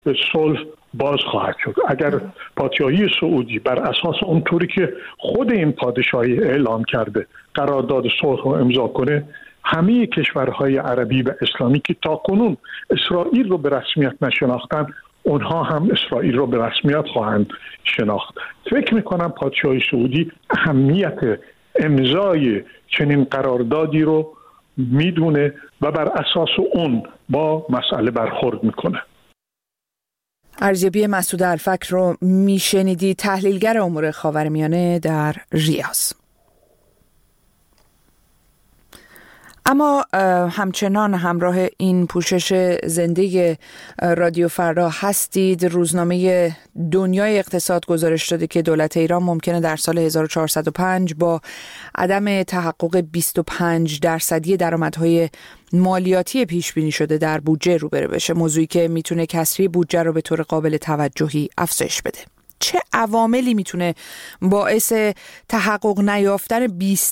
به صلح باز خواهد شد. اگر پادشاهی سعودی بر اساس اونطوری که خود این پادشاهی اعلام کرده قرارداد صلح رو امضا کنه، همه کشورهای عربی و اسلامی که تاکنون اسرائیل رو به رسمیت نشناختن، اونها هم اسرائیل رو به رسمیت خواهند شناخت. فکر میکنم پادشاهی سعودی اهمیت امضای چنین قراردادی رو میدونه و بر اساس اون با مسئله برخورد میکنه. ارزیابی مسعود الفکر رو میشنیدی، تحلیلگر امور خاورمیانه در ریاض. اما همچنان همراه این پوشش زنده رادیو فردا هستید. روزنامه دنیای اقتصاد گزارش داده که دولت ایران ممکنه در سال 1405 با عدم تحقق 25% درآمدهای مالیاتی پیش بینی شده در بودجه روبرو بشه، موضوعی که میتونه کسری بودجه رو به طور قابل توجهی افزایش بده. چه عواملی میتونه باعث تحقق نیافتن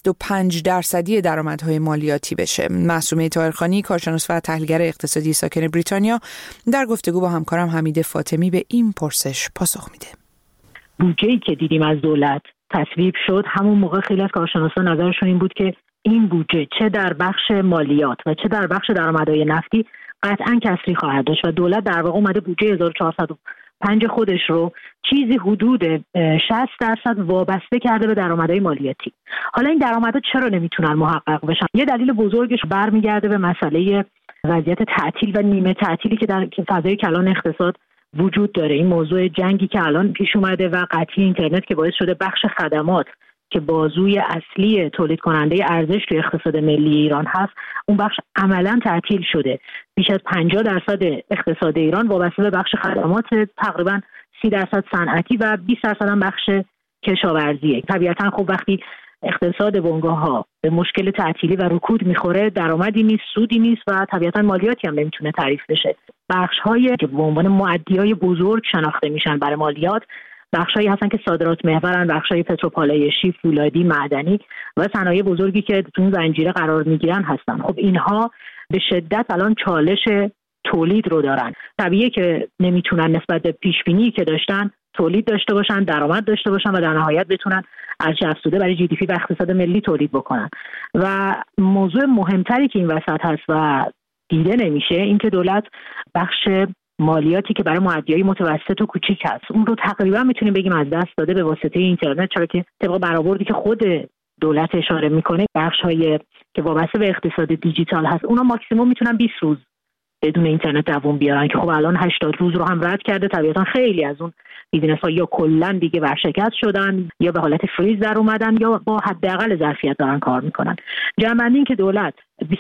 25% درآمدهای مالیاتی بشه؟ معصومه طاهرخانی، کارشناس و تحلیلگر اقتصادی ساکن بریتانیا، در گفتگو با همکارم حمید فاطمی به این پرسش پاسخ میده. بودجه‌ای که دیدیم از دولت تصویب شد، همون موقع خیلی از کارشناسان نظرشون این بود که این بودجه چه در بخش مالیات و چه در بخش درآمدهای نفتی قطعاً کسری خواهد داشت و دولت در واقع اومده بودجه 1405 خودش رو چیزی حدود 60% وابسته کرده به درآمدهای مالیاتی. حالا این درآمدها چرا نمیتونن محقق بشن؟ یه دلیل بزرگش برمیگرده به مسئله وضعیت تعطیل و نیمه تعطیلی که در فضای کلان اقتصاد وجود داره. این موضوع جنگی که الان پیش اومده و قطعی اینترنت که باعث شده بخش خدمات که بازوی اصلی تولید کننده ارزش توی اقتصاد ملی ایران هست، اون بخش عملاً تعطیل شده. بیش از 50% اقتصاد ایران وابسته به بخش خدمات، تقریباً 30% صنعتی و 20% هم بخش کشاورزیه. طبیعتاً خب وقتی اقتصاد بنگاه‌ها به مشکل تعطیلی و رکود میخوره، درآمدی نیست، سودی نیست و طبیعتاً مالیاتی هم نمیتونه تعریف بشه. بخش‌هایی که به عنوان مؤدیای بزرگ شناخته میشن برای مالیات، بخشایی هستن که صادرات محورن، بخشای پتروپالایشی، فولادی، معدنی و صنایع بزرگی که تو اون زنجیره قرار میگیرن هستن. خب اینها به شدت الان چالش تولید رو دارن. طبیعیه که نمیتونن نسبت به پیشبینی که داشتن تولید داشته باشن، درآمد داشته باشن و در نهایت بتونن ارزش افزوده برای GDP و اقتصاد ملی تولید بکنن. و موضوع مهمتری که این وسط هست و دیده نمیشه این که دولت بخش مالیاتی که برای مؤدیای متوسط و کوچیک هست اون رو تقریبا میتونیم بگیم از دست داده به واسطه اینترنت، چرا که طبق برآوردی که خود دولت اشاره میکنه بخش‌های که وابسته به اقتصاد دیجیتال هست اونا ماکسیمم میتونن 20 روز بدون اینترنت دوام بیارن که خب الان 80 روز رو هم رد کرده. طبیعتا خیلی از اون بیزینس‌ها یا کلاً دیگه ورشکست شدن یا به حالت فریز در اومدن یا با حداقل ظرفیت دارن کار میکنن. جمع این که دولت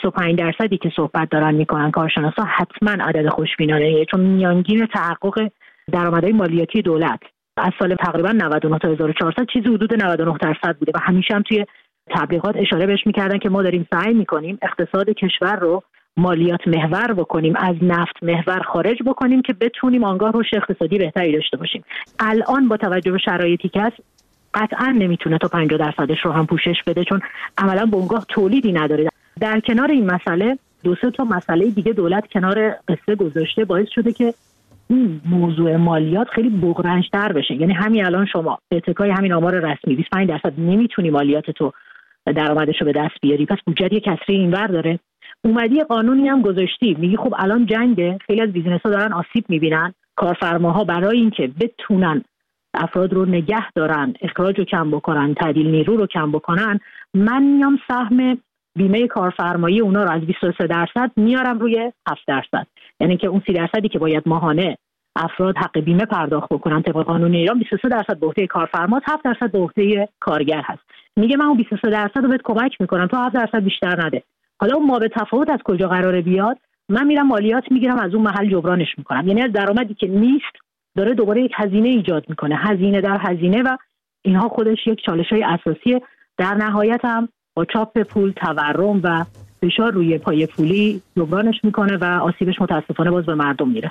25% که صحبت دارن میکنن کارشناسا حتما عدد خوشبینانه، چون میانگین تحقق درآمدهای مالیاتی دولت از سال تقریبا 99 تا 1400 چیزی حدود 99% بوده و همیشه هم توی تبلیغات اشاره بهش میکردن که ما داریم سعی میکنیم اقتصاد کشور رو مالیات محور بکنیم، از نفت محور خارج بکنیم که بتونیم آنگاه رشد اقتصادی بهتری داشته باشیم. الان با توجه به شرایطی که هست قطعا نمیتونه تا 50% رو هم پوشش بده، چون عملا بنگاه تولیدی نداره. در کنار این مسئله دو سه تا مسئله دیگه دولت کنار قصه گذاشته باعث شده که این موضوع مالیات خیلی بغرنج‌تر بشه. یعنی همین الان شما به اتکای همین آمار رسمی 25% نمیتونی مالیات تو درآمدشو به دست بیاری، پس بودجه کسری اینور داره. اومدی قانونی هم گذاشتی، میگی خب الان جنگه، خیلی از بیزینس‌ها دارن آسیب میبینن، کارفرماها برای اینکه بتونن افراد رو نگه دارن، اخراج رو کم بکنن، تعدیل نیرو رو کم بکنن، من میام سهم بیمه کارفرمایی اونا رو از 23% میارم روی 7%. یعنی که اون 30% که باید ماهانه افراد حق بیمه پرداخت بکنن طبق قانون ایران 23% به عهده کارفرما، 7% به عهده کارگر هست. میگه من اون 23% رو بهت کمک میکنم تو 7% بیشتر نده. حالا اون ما به تفاوت از کجا قراره بیاد؟ من میرم مالیات میگیرم از اون محل جبرانش میکنم. یعنی از درآمدی که نیست داره دوباره یک هزینه ایجاد میکنه، هزینه در هزینه، و اینها خودش یک چالش‌های اساسیه. در نهایت هم با چاپ پول، تورم و فشار روی پای پولی جبرانش میکنه و آسیبش متاسفانه باز به مردم میرسه.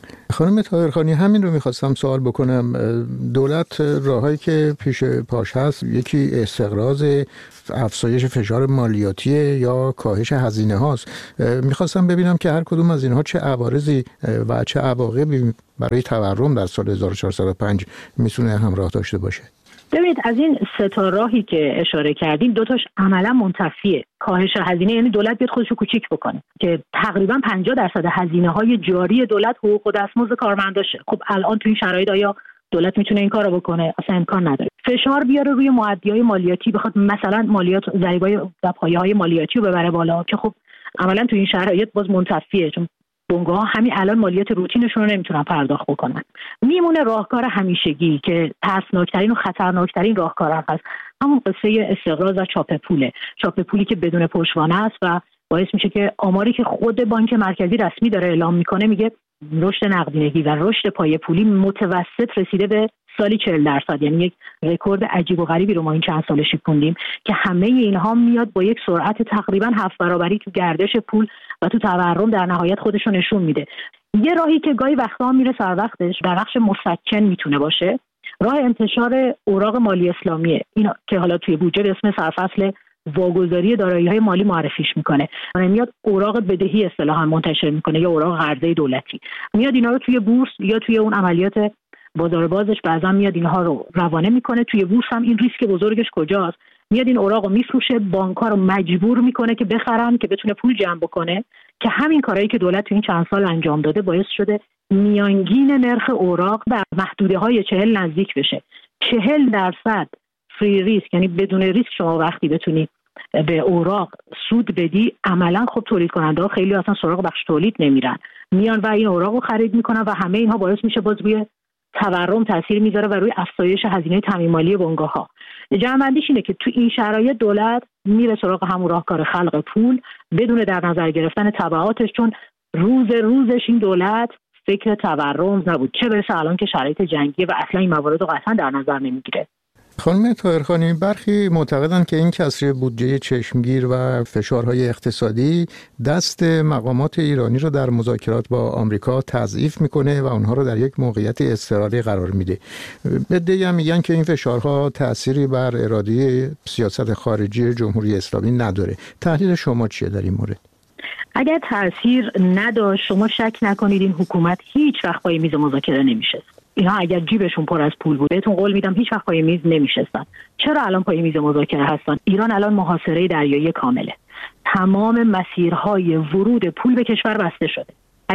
خانم طاهرخانی، همین رو میخواستم سوال بکنم. دولت راهایی که پیش پاش هست، یکی استقراض، افزایش فشار مالیاتی یا کاهش هزینه هاست. میخواستم ببینم که هر کدوم از اینها چه عوارضی و چه عواقبی برای تورم در سال 1405 میتونه همراه داشته باشه. ببینید، از این سه تا راهی که اشاره کردیم دو تاش عملا منتفیه. کاهش هزینه یعنی دولت بیاد خودشو کوچیک بکنه که تقریبا 50% هزینه‌های جاری دولت حقوق و دستمزد کارمنداشه. خب الان تو این شرایط آیا دولت میتونه این کارو بکنه؟ اصلا امکان نداره. فشار بیاره روی مؤدیای مالیاتی، بخواد مثلا مالیات ضریبای و پایه‌های مالیاتی رو ببره بالا که خب عملا تو این شرایط باز منتفیه، چون بنگاه‌ها همین الان مالیات روتینشون رو نمیتونن پرداخت بکنن. میمونه راهکار همیشگی که ترسناکترین و خطرناکترین راهکار هست، همون قصه استقراض و چاپ پوله. چاپ پولی که بدون پشتوانه است و باعث میشه که آماری که خود بانک مرکزی رسمی داره اعلام میکنه میگه رشد نقدینگی و رشد پایه پولی متوسط رسیده به سالی 40%. یعنی یک رکورد عجیب و غریبی رو ما این چند سال شکوندیم که همه اینها میاد با یک سرعت تقریبا 7 برابری تو گردش پول و تو تورم در نهایت خودش رو نشون میده. یه راهی که گاهی وقتا میره سر وقتش در بخش مسکن میتونه باشه، راه انتشار اوراق مالی اسلامیه. اینا که حالا توی بودجه به اسم سرفصل واگذاری دارایی‌های مالی معرفیش میکنه، میاد اوراق بدهی اصطلاحاً منتشر میکنه یا اوراق قرضه دولتی، میاد اینا رو توی بورس یا توی اون عملیات بازار بازش بعضا میاد اینها رو روانه میکنه. توی بورس هم این ریسک بزرگش کجاست؟ میاد این اوراق رو میفروشه، بانک‌ها رو مجبور میکنه که بخرن که بتونه پول جمع بکنه، که همین کارهایی که دولت تو این چند سال انجام داده باعث شده میانگین نرخ اوراق در محدوده‌های 40 نزدیک بشه. 40% فری ریسک، یعنی بدون ریسک شما وقتی بتونی به اوراق سود بدی، عملا خب تولید کننده ها خیلی اصلا سراغ بخش تولید نمیرن، میان و این اوراق رو خرید میکنن و همه اینها باعث میشه باز روی تورم تاثیر میذاره و روی افزایش هزینه تامین مالی بنگاه‌ها. جمع‌بندیش اینه که تو این شرایط دولت میره سراغ همون راهکار خلق پول بدون در نظر گرفتن تبعاتش، چون روزش این دولت فکر تورم نبود، چه برسه الان که شرایط جنگیه و اصلا این موارد رو قطعا در نظر نمیگیره. خانم طاهرخانی، برخی معتقدند که این کسری بودجه چشمگیر و فشارهای اقتصادی دست مقامات ایرانی رو در مذاکرات با آمریکا تضعیف میکنه و اونها رو در یک موقعیت اضطراری قرار میده. عده‌ای هم میگن که این فشارها تأثیری بر اراده سیاست خارجی جمهوری اسلامی نداره. تحلیل شما چیه در این مورد؟ اگر تأثیر نداشت، شما شک نکنید این حکومت هیچ وقت پای میز مذاکره نمیشه. اینا اگر جیبشون پر از پول بود، بهتون قول میدم هیچ وقت پای میز نمیشستن. چرا الان پای میز مذاکره هستن؟ ایران الان محاصره دریایی کامله. تمام مسیرهای ورود پول به کشور بسته شده.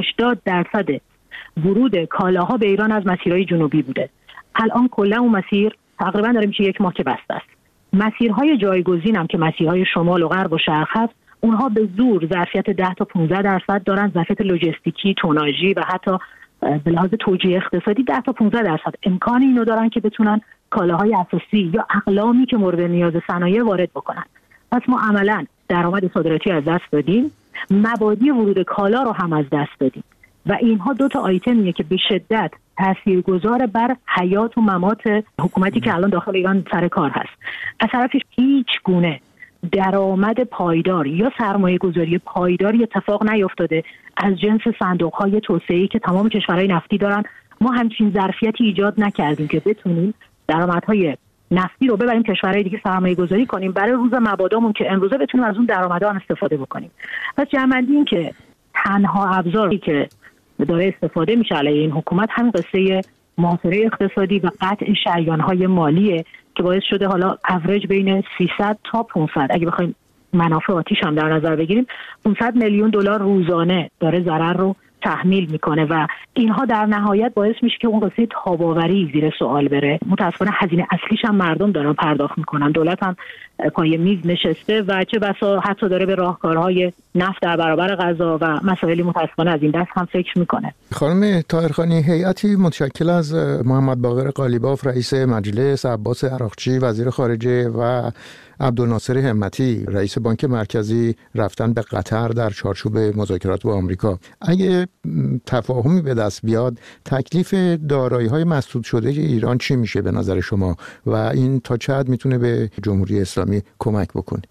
80% ورود کالاها به ایران از مسیرهای جنوبی بوده. الان کلا اون مسیر تقریبا داره میشه 1 ماه که بسته است. مسیرهای جایگزین هم که مسیرهای شمال و غرب و شرق هست، اونها به زور ظرفیت 10 تا 15% دارن، ظرفیت لوجستیکی، توناژی و حتی به لحاظ توجیه اقتصادی 10 تا 15% امکان اینو دارن که بتونن کالاهای اساسی یا اقلامی که مورد نیاز صنایع وارد بکنن. پس ما عملاً درآمد صادراتی از دست دادیم، مبادی ورود کالا رو هم از دست دادیم و اینها 2 تا آیتمیه که به شدت تاثیرگذار بر حیات و ممات حکومتی که الان داخل ایران سر کار هست. از طرفش هیچ گونه درآمد پایدار یا سرمایه گذاری پایداری اتفاق نیفتاده از جنس صندوق‌های توسعه‌ای که تمام کشورهای نفتی دارن. ما همچین ظرفیتی ایجاد نکردیم که بتونیم درآمدهای نفتی رو ببریم کشورهای دیگه سرمایه گذاری کنیم برای روز مبادامون که امروزه بتونیم از اون درآمدها هم استفاده بکنیم. پس جمع‌بندی این که تنها ابزاری که داره استفاده میشه علیه این حکومت همین قصه محاصره اقتصادی و قطع شریان‌های مالیه که باعث شده حالا اوریج بین 300 تا 500، اگه بخوایم منافع آتیش هم در نظر بگیریم، 500 میلیون دلار روزانه داره ضرر رو تحمیل میکنه و اینها در نهایت باعث میشه که اون قصه تاباوری زیر سوال بره. متاسفانه هزینه اصلیش هم مردم دارن پرداخت میکنن. دولت هم پای میز نشسته و چه بسا حتی داره به راهکارهای نفت در برابر غذا و مسائلی متاسفانه از این دست هم فکر میکنه. خانم طاهرخانی، هیئتی متشکل از محمد باقر قالیباف رئیس مجلس، عباس عراقچی وزیر خارجه و عبدالناصر همتی رئیس بانک مرکزی رفتن به قطر در چارچوب مذاکرات با آمریکا. اگه تفاهمی به دست بیاد، تکلیف دارایی‌های مسدود شده ایران چی میشه به نظر شما و این تا چه حد میتونه به جمهوری اسلامی کمک بکنه؟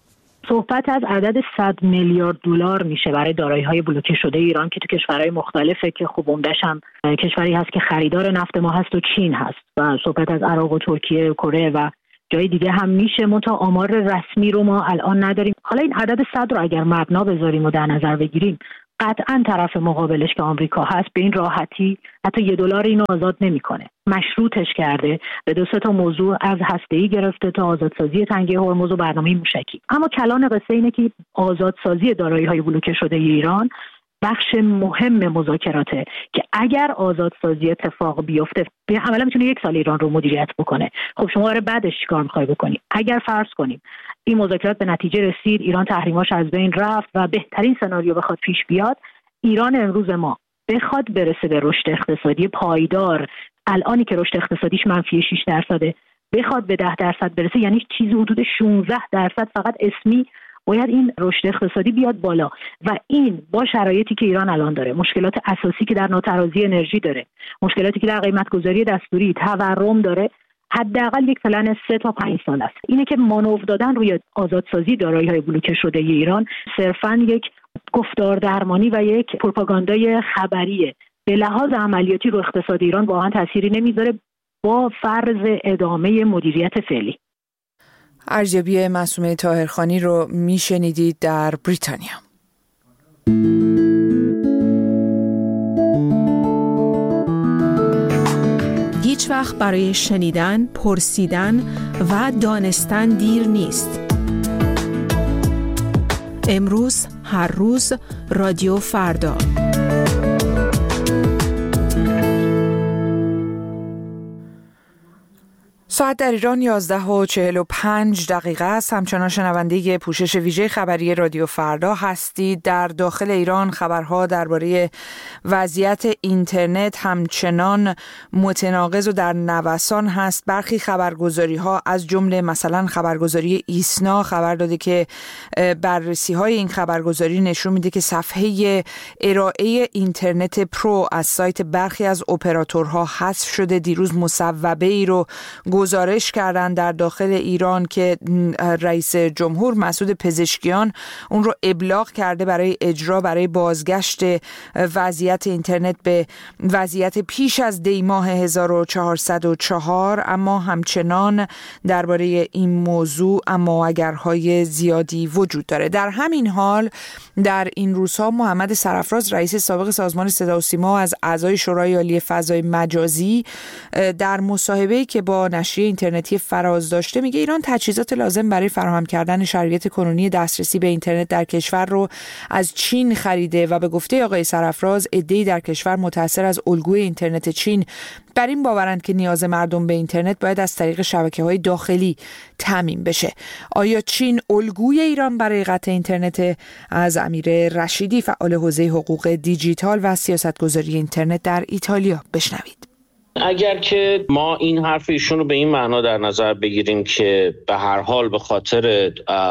صحبت از عدد 100 میلیارد دلار میشه برای دارایی‌های بلوکه شده ایران که تو کشورهای مختلفه که خب عمده‌اش هم کشوری هست که خریدار نفت ما هست و چین هست و صحبت از عراق و ترکیه و کره و جای دیگه هم میشه. منتها آمار رسمی رو ما الان نداریم. حالا این عدد 100 رو اگر مبنا بذاریم و در نظر بگیریم، قطعاً طرف مقابلش که آمریکا هست به این راحتی حتی $1 اینو آزاد نمیکنه. مشروطش کرده به 2 تا موضوع از هسته‌ای گرفته تا آزادسازی تنگه هرمز و برنامه موشکی. اما کلان قصه اینه که آزادسازی دارایی‌های بلوکه شده ایران بخش مهم مذاکراته که اگر آزادسازی اتفاق بیفته عملا میتونه 1 سال ایران رو مدیریت بکنه. خب شما برای بعدش چیکار می‌خوای بکنی؟ اگر فرض کنیم این مذاکرات به نتیجه رسید، ایران تحریماش از بین رفت و بهترین سناریو بخواد پیش بیاد، ایران امروز ما بخواد برسه به رشد اقتصادی پایدار، الانی که رشد اقتصادیش -6%، بخواد به 10% برسه، یعنی چیزی حدود 16% فقط اسمی باید این رشد اقتصادی بیاد بالا. و این با شرایطی که ایران الان داره، مشکلات اساسی که در ناترازی انرژی داره، مشکلاتی که در قیمت‌گذاری دستوری، تورم داره، حداقل یک پلن 3 تا 5 سال است. اینه که مانور دادن روی آزادسازی دارایی‌های بلوکه شده ایران صرفاً یک گفتار درمانی و یک پروپاگاندای خبریه. به لحاظ عملیاتی رو اقتصاد ایران واقعا تأثیری نمیذاره با فرض ادامه مدیریت فعلی. ارزیابی معصومه طاهرخانی رو میشنیدید در بریتانیا. هیچ وقت برای شنیدن، پرسیدن و دانستن دیر نیست. امروز، هر روز، رادیو فردا. ساعت در ایران 11:45 است. همچنان شنونده پوشش ویژه خبری رادیو فردا هستید. در داخل ایران خبرها درباره وضعیت اینترنت همچنان متناقض و در نوسان هست. برخی خبرگزاری‌ها از جمله مثلا خبرگزاری ایسنا خبر داده که بررسی‌های این خبرگزاری نشون میده که صفحه ارائه اینترنت پرو از سایت برخی از اپراتورها حذف شده. دیروز مصوبه‌ای رو گزارش کردن در داخل ایران که رئیس جمهور مسعود پزشکیان اون رو ابلاغ کرده برای بازگشت وضعیت اینترنت به وضعیت پیش از دی ماه 1404. اما همچنان درباره این موضوع اما اگرهای زیادی وجود داره. در همین حال در این روزها محمد سرافراز رئیس سابق سازمان صدا و سیما از اعضای شورای عالی فضای مجازی در مصاحبه‌ای که با نشریه اینترنتی فراز داشته میگه ایران تجهیزات لازم برای فراهم کردن شرایط کنونی دسترسی به اینترنت در کشور رو از چین خریده و به گفته آقای سرافراز عده‌ای در کشور متأثر از الگوی اینترنت چین بر این باورند که نیاز مردم به اینترنت باید از طریق شبکه‌های داخلی تامین بشه. آیا چین الگوی ایران برای قطع اینترنت؟ از امیر رشیدی فعال حوزه حقوق دیجیتال و سیاستگذاری اینترنت در ایتالیا بشنوید. اگر که ما این حرف ایشون رو به این معنا در نظر بگیریم که به هر حال به خاطر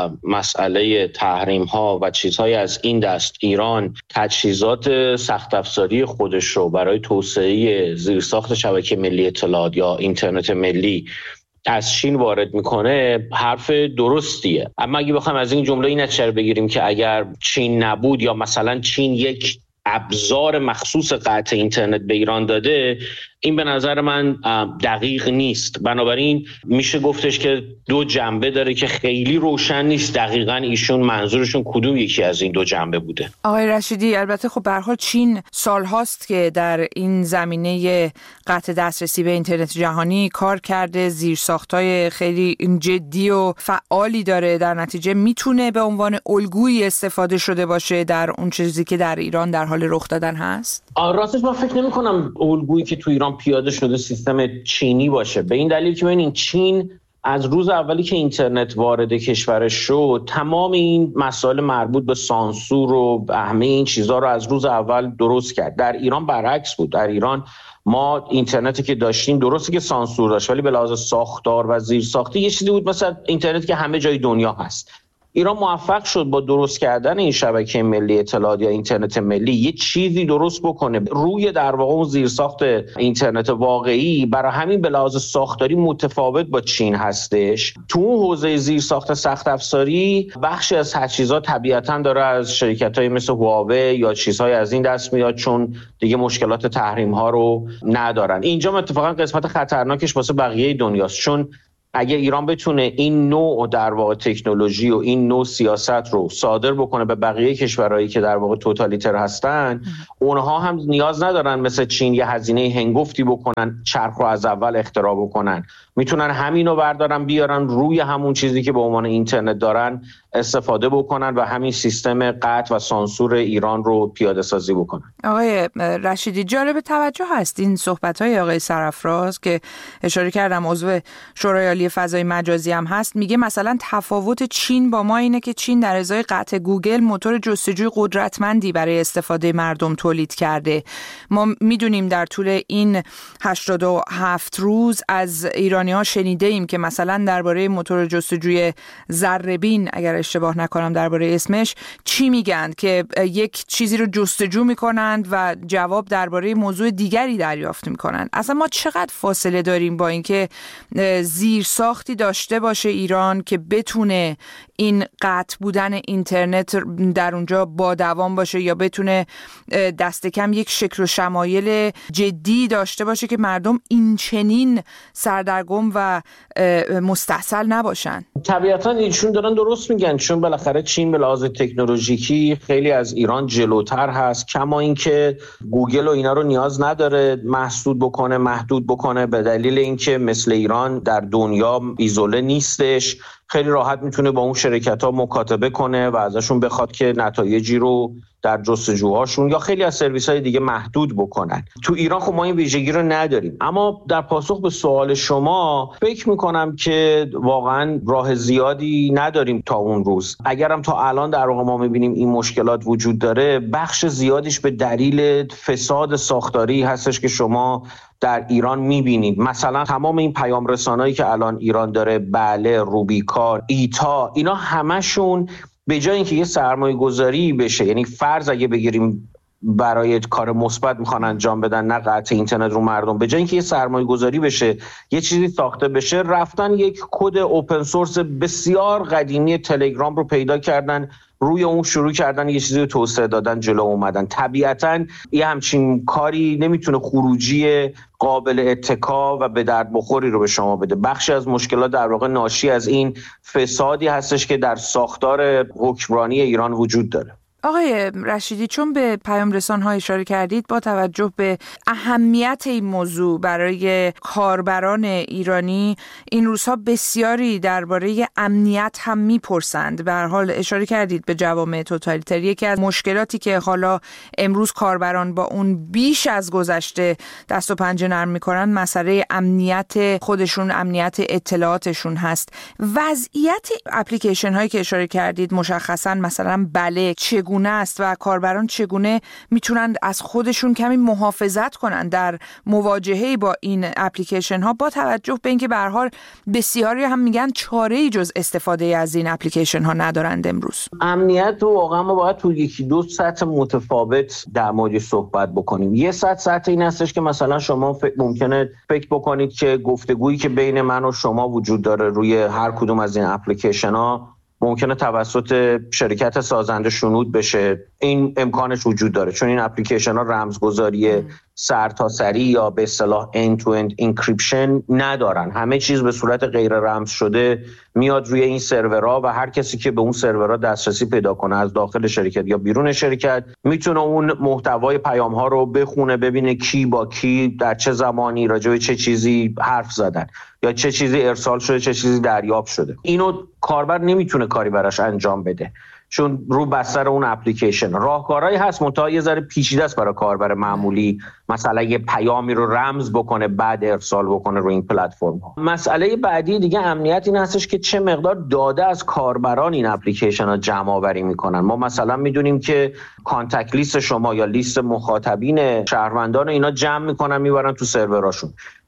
مسئله تحریم ها و چیزهای از این دست ایران تجهیزات سخت افزاری خودش رو برای توسعه زیرساخت شبکه ملی اطلاعات یا اینترنت ملی از چین وارد میکنه، حرف درستیه. اما اگه بخوایم از این جمله این نتیجه بگیریم که اگر چین نبود یا مثلا چین یک ابزار مخصوص قطع اینترنت به ایران داده، این به نظر من دقیق نیست. بنابراین میشه گفتش که دو جنبه داره که خیلی روشن نیست دقیقاً ایشون منظورشون کدوم یکی از این دو جنبه بوده. آقای رشیدی، البته خب به هر حال چین سالهاست که در این زمینه قطع دسترسی به اینترنت جهانی کار کرده، زیرساخت‌های خیلی جدی و فعالی داره، در نتیجه میتونه به عنوان الگویی استفاده شده باشه در اون چیزی که در ایران در حال رخ دادن هست. راستش من فکر نمی‌کنم الگویی که تو ایران پیاده شده سیستم چینی باشه، به این دلیل که ببینید چین از روز اولی که اینترنت وارد کشورش شد تمام این مسائل مربوط به سانسور و همه این چیزها رو از روز اول درست کرد. در ایران برعکس بود. در ایران ما اینترنتی که داشتیم درسته که سانسور داشت، ولی به لحاظ ساختار و زیرساختی یه چیزی بود مثلا اینترنت که همه جای دنیا هست. ایران موفق شد با درست کردن این شبکه ملی اطلاعات یا اینترنت ملی یه چیزی درست بکنه روی در واقع اون زیرساخت اینترنت واقعی. برای همین به لحاظ ساختاری متفاوت با چین هستش. تو اون حوزه زیرساخت سخت افزاری بخشی از تجهیزات طبیعتاً داره از شرکت‌های مثل هواوی یا چیزهای از این دست میاد، چون دیگه مشکلات تحریم‌ها رو ندارن. اینجا اتفاقا قسمت خطرناکش واسه بقیه دنیاست، چون اگه ایران بتونه این نوع در واقع تکنولوژی و این نوع سیاست رو صادر بکنه به بقیه کشورهایی که در واقع توتالیتر هستن، اونها هم نیاز ندارن مثل چین یه هزینه هنگفتی بکنن، چرخ رو از اول اختراع بکنن. میتونن همینو بردارن بیارن روی همون چیزی که به عنوان اینترنت دارن استفاده بکنن و همین سیستم قطع و سانسور ایران رو پیاده سازی بکنن. آقای رشیدی، جالب توجه هست این صحبت‌های آقای سرافراز که اشاره کردم عضو شورای عالی فضای مجازی هم هست. میگه مثلا تفاوت چین با ما اینه که چین در ازای قطع گوگل موتور جستجوی قدرتمندی برای استفاده مردم تولید کرده. ما میدونیم در طول این 87 روز از ایرانی‌ها شنیده ایم که مثلا درباره موتور جستجوی ذره‌بین، اگر اشتباه نکنم درباره اسمش، چی میگن که یک چیزی رو جستجو میکنند و جواب درباره موضوع دیگری دریافت میکنند. اصلا ما چقدر فاصله داریم با اینکه زیرساختی داشته باشه ایران که بتونه این قطع بودن اینترنت در اونجا با دوام باشه، یا بتونه دست کم یک شکل و شمایل جدی داشته باشه که مردم این چنین سردرگم و مستحصل نباشن. طبیعتاً ایشون دارن درست میگن، چون بالاخره چین به لحاظ تکنولوژیکی خیلی از ایران جلوتر هست، کما اینکه گوگل و اینا رو نیاز نداره محدود بکنه به دلیل اینکه مثل ایران در دنیا ایزوله نیستش. خیلی راحت میتونه با اون شرکت‌ها مکاتبه کنه و ازشون بخواد که نتایجی رو در جستجوهاشون یا خیلی از سرویس‌های دیگه محدود بکنن. تو ایران خب ما این ویژگی رو نداریم. اما در پاسخ به سوال شما فکر میکنم که واقعا راه زیادی نداریم تا اون روز. اگرم تا الان در واقع ما میبینیم این مشکلات وجود داره، بخش زیادیش به دلیل فساد ساختاری هستش که شما در ایران میبینید. مثلا تمام این پیام رسانایی که الان ایران داره، بله، روبیکار، ایتا، اینا همشون به جای اینکه یه سرمایه گذاری بشه، یعنی فرض اگه بگیریم برای کار مثبت میخوان انجام بدن، نه قطع اینترنت رو مردم، به جای اینکه یه سرمایه گذاری بشه، یه چیزی ساخته بشه، رفتن یک کد اوپن سورس بسیار قدیمی تلگرام رو پیدا کردن، روی اون شروع کردن یه چیزی رو توسعه دادن، جلو اومدن. طبیعتاً یه همچین کاری نمیتونه خروجی قابل اتکا و به درد بخوری رو به شما بده. بخشی از مشکلات در واقع ناشی از این فسادی هستش که در ساختار حکمرانی ایران وجود داره. آقای رشیدی، چون به پیام رسان‌ها اشاره کردید، با توجه به اهمیت این موضوع برای کاربران ایرانی، این روزها بسیاری درباره امنیت هم میپرسند. به هر حال اشاره کردید به جوامع توتالیتر. یکی از مشکلاتی که حالا امروز کاربران با اون بیش از گذشته دست و پنجه نرم میکنن، مسئله امنیت خودشون، امنیت اطلاعاتشون هست. وضعیت اپلیکیشن هایی که اشاره کردید مشخصا مثلا بله چگونه است و کاربران چگونه میتونن از خودشون کمی محافظت کنن در مواجهه با این اپلیکیشن ها، با توجه به اینکه به هر حال بسیاری هم میگن چاره‌ای جز استفاده از این اپلیکیشن ها ندارند امروز. امنیت رو واقعا ما باید تو یکی دو سطح متفاوت در موردش صحبت بکنیم. یه سطح این هستش که مثلا شما ممکنه فکر بکنید که گفتگویی که بین من و شما وجود داره روی هر کدوم از این اپلیکیشن ها ممکنه توسط شرکت سازنده شنود بشه. این امکانش وجود داره، چون این اپلیکیشن ها رمزگذاری سرتاسری یا به اصطلاح end to end encryption ندارن. همه چیز به صورت غیر رمز شده میاد روی این سرورها و هر کسی که به اون سرورها دسترسی پیدا کنه از داخل شرکت یا بیرون شرکت میتونه اون محتوای پیام ها رو بخونه، ببینه کی با کی در چه زمانی راجع به چه چیزی حرف زدن یا چه چیزی ارسال شده، چه چیزی دریافت شده. اینو کاربر نمیتونه کاری براش انجام بده، چون رو بستر اون اپلیکیشن. راهکارهایی هست، منتها یه ذره پیچیده است برای کاربر معمولی مثلا یه پیامی رو رمز بکنه بعد ارسال بکنه رو این پلتفرم ها. مسئله بعدی دیگه امنیت این هستش که چه مقدار داده از کاربران این اپلیکیشن ها جمع آوری میکنن. ما مثلا میدونیم که کانتکت لیست شما یا لیست مخاطبین شهروندان اینا جمع میکنن میبرن تو سروراشون.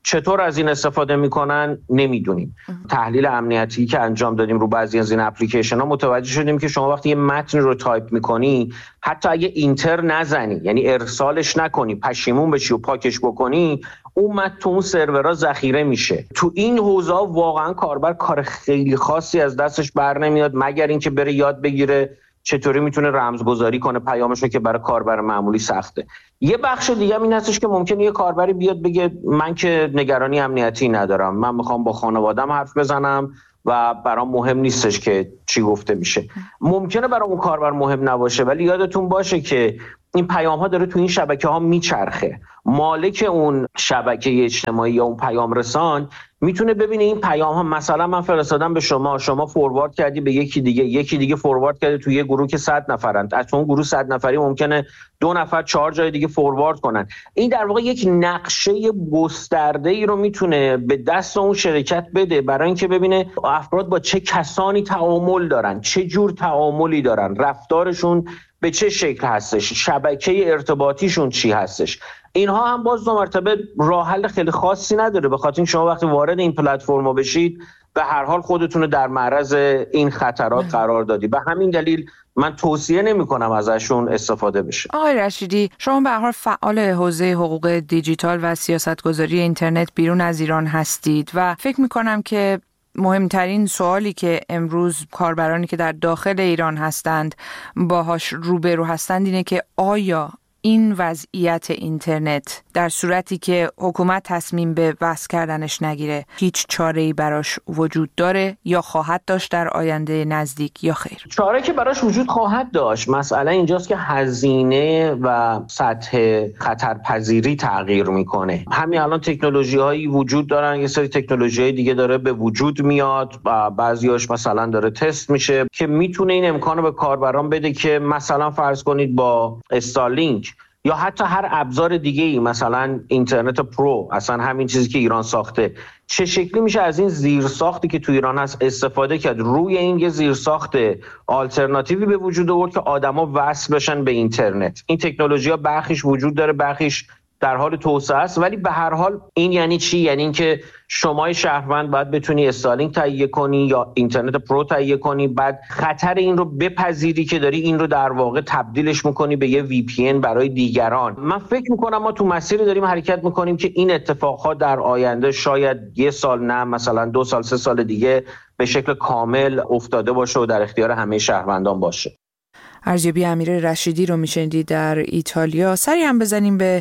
چطور از این استفاده میکنن نمیدونیم. تحلیل امنیتی که انجام دادیم رو بعضی از این اپلیکیشن ها متوجه شدیم که شما وقتی یه متن رو تایپ میکنی، حتی اگه اینتر نزنی، یعنی ارسالش نکنی، پشیمون بشی و پاکش بکنی، اون متن تو اون سرورها ذخیره میشه. تو این حوزه واقعا کاربر کار خیلی خاصی از دستش بر نمیاد، مگر اینکه بره یاد بگیره چطوری میتونه رمزگذاری کنه پیامشو، که برای کاربر معمولی سخته. یه بخش دیگه هم این هستش که ممکنه یه کاربری بیاد بگه من که نگرانی امنیتی ندارم، من میخوام با خانوادم حرف بزنم و برام مهم نیستش که چی گفته میشه. ممکنه برای اون کاربر مهم نباشه، ولی یادتون باشه که این پیام ها داره تو این شبکه ها میچرخه. مالک اون شبکه اجتماعی یا اون پیام رسان میتونه ببینه این پیام ها، مثلا من فرستادم به شما فوروارد کردی به یکی دیگه فوروارد کرده تو یه گروه که 100 نفرن، از اون گروه 100 نفری ممکنه 2 نفر 4 جای دیگه فوروارد کنن. این در واقع یک نقشه گسترده ای رو میتونه به دست اون شرکت بده برای اینکه ببینه افراد با چه کسانی تعامل دارن، چه جور تعاملی دارن، رفتارشون به چه شکل هستش، شبکه ارتباطیشون چی هستش. اینها هم باز 2 مرتبه راه حل خیلی خاصی نداره، به خاطر این شما وقتی وارد این پلتفرما بشید به هر حال خودتون رو در معرض این خطرات قرار دادی. به همین دلیل من توصیه نمی‌کنم ازشون استفاده بشه. آقای رشیدی، شما به هر حال فعال حوزه حقوق دیجیتال و سیاستگذاری اینترنت بیرون از ایران هستید و فکر می‌کنم که مهمترین سوالی که امروز کاربرانی که در داخل ایران هستند باهاش روبرو هستند اینه که آیا این وضعیت اینترنت در صورتی که حکومت تصمیم به وصل کردنش نگیره هیچ چاره‌ای براش وجود داره یا خواهد داشت در آینده نزدیک یا خیر؟ چاره که براش وجود خواهد داشت. مسئله اینجاست که هزینه و سطح خطرپذیری تغییر میکنه. همین الان تکنولوژی‌هایی وجود دارن، یه سری تکنولوژی‌های دیگه داره به وجود میاد و بعضیاش مثلا داره تست میشه که میتونه این امکانو به کاربران بده که مثلا فرض کنید با استارلینک یا حتی هر ابزار دیگه‌ای، مثلا اینترنت پرو، اصلا همین چیزی که ایران ساخته، چه شکلی میشه از این زیرساختی که تو ایران هست استفاده کرد، روی این یه زیرساخت آلترناتیوی به وجود آورد که آدما وصل بشن به اینترنت. این تکنولوژی‌ها برخیش وجود داره، برخیش در حال توسعه است، ولی به هر حال این یعنی چی؟ یعنی اینکه شما شهروند باید بتونی استارلینک تهیه کنی یا اینترنت پرو تهیه کنی، بعد خطر این رو بپذیری که داری این رو در واقع تبدیلش میکنی به یه VPN برای دیگران. من فکر میکنم ما تو مسیری داریم حرکت میکنیم که این اتفاقها در آینده شاید 1 سال، نه مثلا 2 سال 3 سال دیگه به شکل کامل افتاده باشه و در اختیار همه شهروندان باشه. ارزیابی امیر رشیدی رو میشنیدید در ایتالیا. سری هم بزنیم به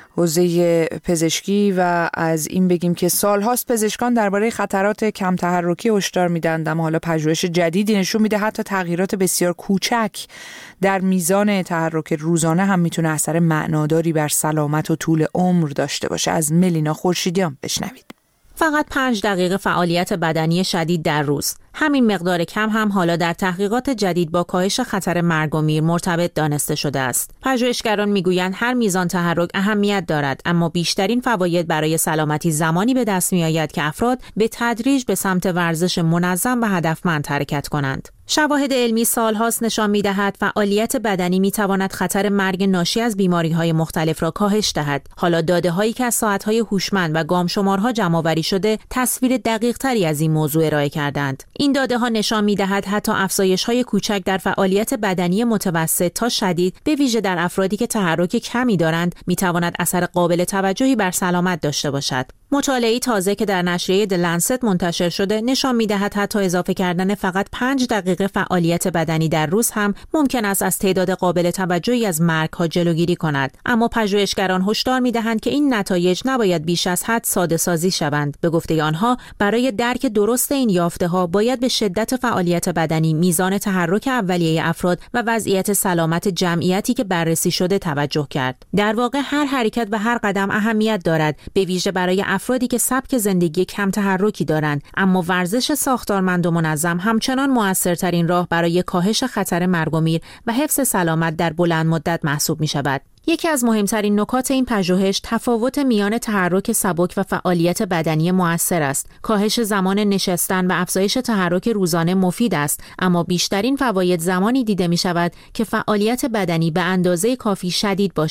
حوزه پزشکی و از این بگیم که سالهاست پزشکان درباره خطرات کم تحرکی هشدار میدن، اما حالا پژوهش جدیدی نشون میده حتی تغییرات بسیار کوچک در میزان تحرک روزانه هم میتونه اثر معناداری بر سلامت و طول عمر داشته باشه. از ملینا خورشیدیان بشنوید. فقط 5 دقیقه فعالیت بدنی شدید در روز. همین مقدار کم هم حالا در تحقیقات جدید با کاهش خطر مرگ و میر مرتبط دانسته شده است. پژوهشگران میگویند هر میزان تحرک اهمیت دارد، اما بیشترین فواید برای سلامتی زمانی به دست میآید که افراد به تدریج به سمت ورزش منظم و هدفمند حرکت کنند. شواهد علمی سالهاست نشان می‌دهد فعالیت بدنی می‌تواند خطر مرگ ناشی از بیماری‌های مختلف را کاهش دهد. حالا داده‌هایی که از ساعت‌های هوشمند و گامشمارها جمع‌آوری شده، تصویر دقیق‌تری از این موضوع ارائه کردند. این داده‌ها نشان می‌دهد حتی افزایش‌های کوچک در فعالیت بدنی متوسط تا شدید، به ویژه در افرادی که تحرک کمی دارند، می‌تواند اثر قابل توجهی بر سلامت داشته باشد. مطالعه تازه که در نشریه د لنست منتشر شده نشان می‌دهد حتی اضافه کردن فقط 5 دقیقه فعالیت بدنی در روز هم ممکن است از تعداد قابل توجهی از مرگ‌ها جلوگیری کند. اما پژوهشگران هشدار می‌دهند که این نتایج نباید بیش از حد ساده‌سازی شوند. به گفته آنها، برای درک درست این یافته‌ها باید به شدت فعالیت بدنی، میزان تحرک اولیه افراد و وضعیت سلامت جمعیتی که بررسی شده توجه کرد. در واقع هر حرکت و هر قدم اهمیت دارد، به ویژه برای افرادی که سبک زندگی کم تحرکی دارند، اما ورزش ساختارمند و منظم همچنان مؤثرترین راه برای کاهش خطر مرگ و میر و حفظ سلامت در بلند مدت محسوب می شود. یکی از مهمترین نکات این پژوهش تفاوت میان تحرک سبک و فعالیت بدنی مؤثر است. کاهش زمان نشستن و افزایش تحرک روزانه مفید است، اما بیشترین فواید زمانی دیده می شود که فعالیت بدنی به اندازه کافی شدید باشد.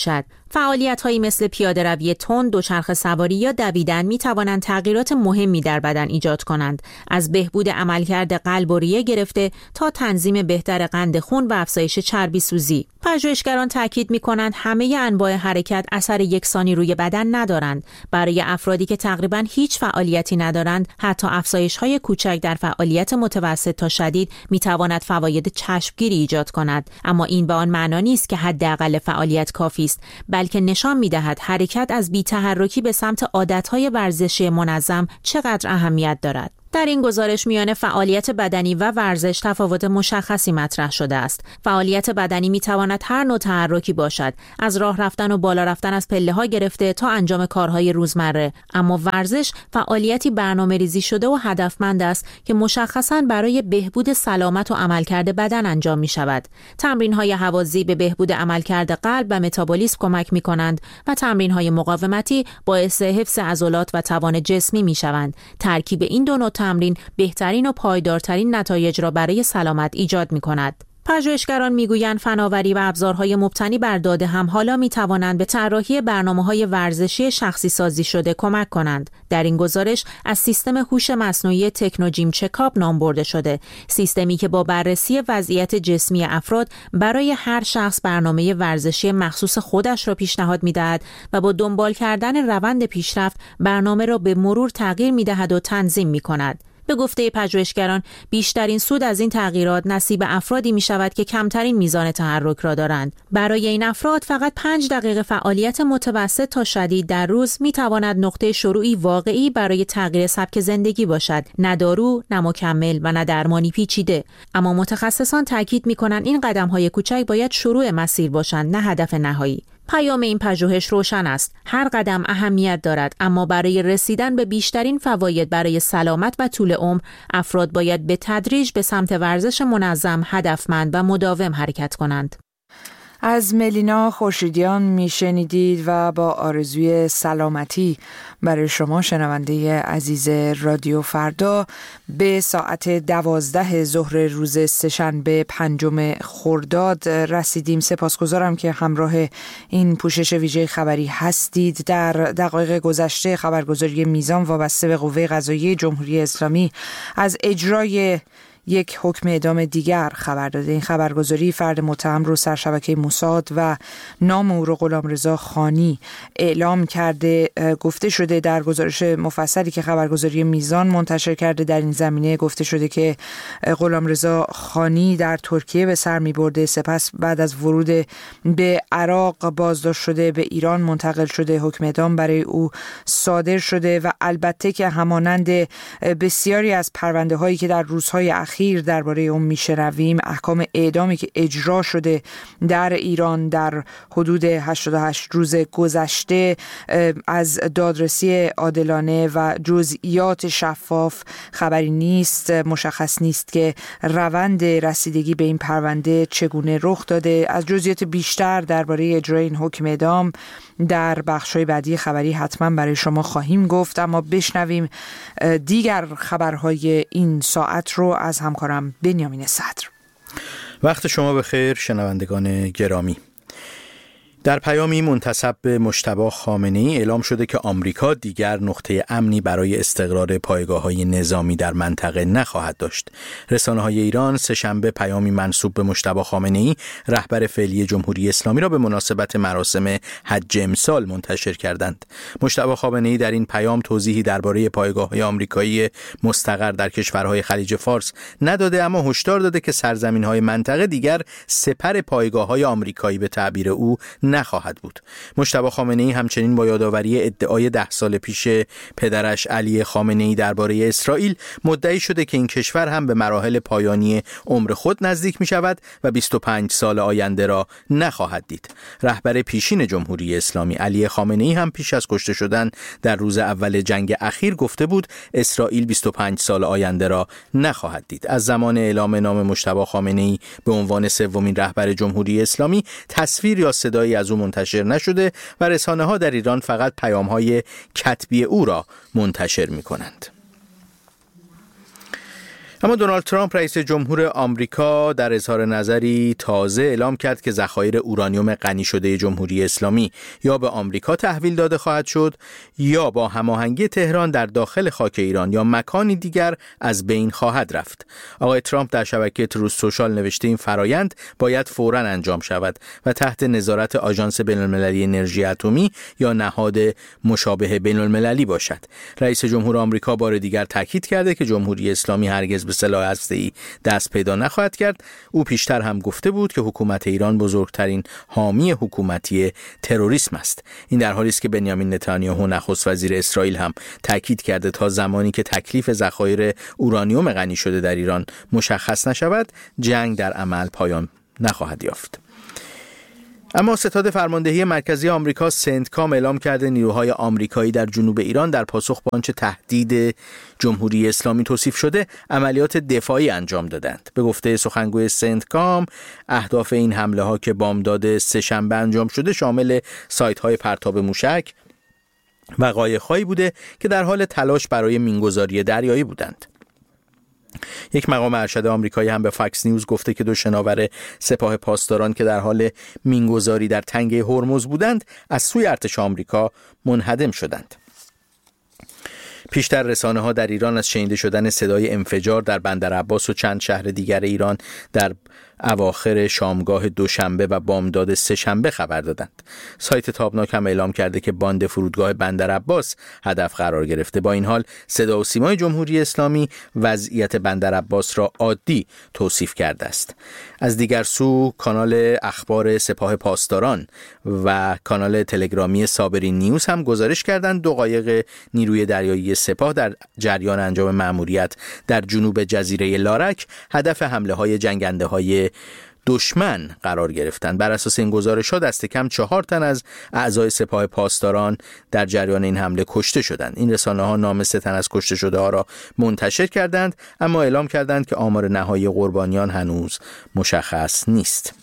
فعالیت‌هایی مثل پیاده‌روی تند، دوچرخه سواری یا دویدن می‌توانند تغییرات مهمی در بدن ایجاد کنند، از بهبود عملکرد قلب و ریه گرفته تا تنظیم بهتر قند خون و افزایش چربی سوزی. پژوهشگران تاکید می‌کنند همه انواع حرکت اثر یکسانی روی بدن ندارند. برای افرادی که تقریباً هیچ فعالیتی ندارند، حتی افزایش‌های کوچک در فعالیت متوسط تا شدید می‌تواند فواید چشمگیری ایجاد کند، اما این به آن معنا نیست که حداقل فعالیت کافی است، بلکه نشان می‌دهد حرکت از بی‌تحرکی به سمت عادت‌های ورزشی منظم چقدر اهمیت دارد. در این گزارش میان فعالیت بدنی و ورزش تفاوت مشخصی مطرح شده است. فعالیت بدنی میتواند هر نوع تحرکی باشد، از راه رفتن و بالا رفتن از پله‌ها گرفته تا انجام کارهای روزمره، اما ورزش فعالیتی برنامه‌ریزی شده و هدفمند است که مشخصاً برای بهبود سلامت و عملکرد بدن انجام می‌شود. تمرین‌های هوازی به بهبود عملکرد قلب و متابولیسم کمک می‌کنند و تمرین‌های مقاومتی باعث حفظ عضلات و توان جسمی می‌شوند. ترکیب این دو نوع تمرین بهترین و پایدارترین نتایج را برای سلامت ایجاد می‌کند. پژوهشگران میگویند فناوری و ابزارهای مبتنی بر داده هم حالا میتوانند به طراحی برنامه‌های ورزشی شخصی سازی شده کمک کنند. در این گزارش از سیستم هوش مصنوعی تکنوجیم چکاپ نام برده شده، سیستمی که با بررسی وضعیت جسمی افراد برای هر شخص برنامه ورزشی مخصوص خودش را پیشنهاد می‌دهد و با دنبال کردن روند پیشرفت برنامه را به مرور تغییر می‌دهد و تنظیم می‌کند. به گفته پژوهشگران بیشترین سود از این تغییرات نصیب افرادی می شود که کمترین میزان تحرک را دارند. برای این افراد فقط 5 دقیقه فعالیت متوسط تا شدید در روز می تواند نقطه شروعی واقعی برای تغییر سبک زندگی باشد، نه دارو، نه مکمل و نه درمانی پیچیده. اما متخصصان تاکید می کنند این قدم‌های کوچک باید شروع مسیر باشند، نه هدف نهایی. پیام این پژوهش روشن است. هر قدم اهمیت دارد، اما برای رسیدن به بیشترین فواید برای سلامت و طول عمر، افراد باید به تدریج به سمت ورزش منظم، هدفمند و مداوم حرکت کنند. از ملینا خورشیدیان میشنیدید و با آرزوی سلامتی برای شما شنونده عزیز رادیو فردا به ساعت 12 ظهر روز سه‌شنبه 5 خرداد رسیدیم. سپاسگزارم که همراه این پوشش ویژه خبری هستید. در دقایق گذشته خبرگزاری میزان وابسته به قوه قضاییه جمهوری اسلامی از اجرای یک حکم اعدام دیگر خبر داده. این خبرگزاری فرد متهم رو سرشبکه موساد و نام او رو غلامرضا خانی اعلام کرده. گفته شده در گزارش مفصلی که خبرگزاری میزان منتشر کرده در این زمینه، گفته شده که غلامرضا خانی در ترکیه به سر می‌برده، سپس بعد از ورود به عراق بازداشت شده، به ایران منتقل شده، حکم اعدام برای او صادر شده و البته که همانند بسیاری از پرونده هایی که در روزهای اخیر درباره اون میشنویم، احکام اعدامی که اجرا شده در ایران در حدود 88 روز گذشته از دادرسی عادلانه و جزئیات شفاف خبری نیست. مشخص نیست که روند رسیدگی به این پرونده چگونه رخ داده. از جزئیات بیشتر درباره اجرای این حکم اعدام در بخش‌های بعدی خبری حتما برای شما خواهیم گفت، اما بشنویم دیگر خبرهای این ساعت رو از همکارم بنیامین صدر. وقت شما بخیر شنوندگان گرامی. در پیامی منتسب به مجتبی خامنه‌ای اعلام شده که آمریکا دیگر نقطه امنی برای استقرار پایگاه‌های نظامی در منطقه نخواهد داشت. رسانه‌های ایران سه‌شنبه پیامی منسوب به مجتبی خامنه‌ای رهبر فعلی جمهوری اسلامی را به مناسبت مراسم حج امسال منتشر کردند. مجتبی خامنه‌ای در این پیام توضیحی درباره پایگاه‌های آمریکایی مستقر در کشورهای خلیج فارس نداده، اما هشدار داده که سرزمین‌های منطقه دیگر سپر پایگاه‌های آمریکایی به تعبیر او نخواهد بود. مجتبی خامنه‌ای همچنین با یادآوری ادعای 10 سال پیش پدرش علی خامنه‌ای درباره اسرائیل مدعی شده که این کشور هم به مراحل پایانی عمر خود نزدیک می شود و 25 سال آینده را نخواهد دید. رهبر پیشین جمهوری اسلامی علی خامنه‌ای هم پیش از کشته شدن در روز اول جنگ اخیر گفته بود اسرائیل 25 سال آینده را نخواهد دید. از زمان اعلام نام مجتبی خامنه‌ای به عنوان سومین رهبر جمهوری اسلامی تصویر یا صدایی از او منتشر نشده و رسانه‌ها در ایران فقط پیام‌های کتبی او را منتشر می‌کنند. اما دونالد ترامپ رئیس جمهور آمریکا در اظهار نظری تازه اعلام کرد که ذخایر اورانیوم غنی شده جمهوری اسلامی یا به آمریکا تحویل داده خواهد شد یا با هماهنگی تهران در داخل خاک ایران یا مکانی دیگر از بین خواهد رفت. آقای ترامپ در شبکه تروث سوشال نوشته این فرایند باید فوراً انجام شود و تحت نظارت آژانس بین‌المللی انرژی اتمی یا نهاد مشابه بین‌المللی باشد. رئیس جمهور آمریکا بار دیگر تاکید کرده که جمهوری اسلامی هرگز به سلاح هسته‌ای دست پیدا نخواهد کرد. او پیشتر هم گفته بود که حکومت ایران بزرگترین حامی حکومتی تروریسم است. این در حالی است که بنیامین نتانیاهو نخست وزیر اسرائیل هم تاکید کرده تا زمانی که تکلیف ذخایر اورانیوم غنی شده در ایران مشخص نشود، جنگ در عمل پایان نخواهد یافت. اما ستاد فرماندهی مرکزی آمریکا سنتکام اعلام کرده نیروهای آمریکایی در جنوب ایران در پاسخ به آنچه تهدید جمهوری اسلامی توصیف شده عملیات دفاعی انجام دادند. به گفته سخنگوی سنتکام، اهداف این حمله ها که بامداد سه‌شنبه انجام شده شامل سایت های پرتاب موشک و قایق‌هایی بوده که در حال تلاش برای مینگذاری دریایی بودند. یک مقام ارشد آمریکایی هم به فاکس نیوز گفته که 2 شناور سپاه پاسداران که در حال مینگذاری در تنگه هرمز بودند از سوی ارتش آمریکا منهدم شدند. پیشتر رسانه‌ها در ایران از شنیده شدن صدای انفجار در بندر عباس و چند شهر دیگر ایران در اواخر شامگاه دوشنبه و بامداد سه‌شنبه خبر دادند. سایت تابناک هم اعلام کرده که باند فرودگاه بندر عباس هدف قرار گرفته. با این حال صدا و سیمای جمهوری اسلامی وضعیت بندر عباس را عادی توصیف کرده است. از دیگر سو کانال اخبار سپاه پاسداران و کانال تلگرامی صابرین نیوز هم گزارش کردند 2 قایق نیروی دریایی سپاه در جریان انجام مأموریت در جنوب جزیره لارک هدف حمله‌های جنگنده‌های دشمن قرار گرفتند. بر اساس این گزارش‌ها دست کم 4 تن از اعضای سپاه پاسداران در جریان این حمله کشته شدند. این رسانه‌ها نام 3 تن از کشته شده‌ها را منتشر کردند، اما اعلام کردند که آمار نهایی قربانیان هنوز مشخص نیست.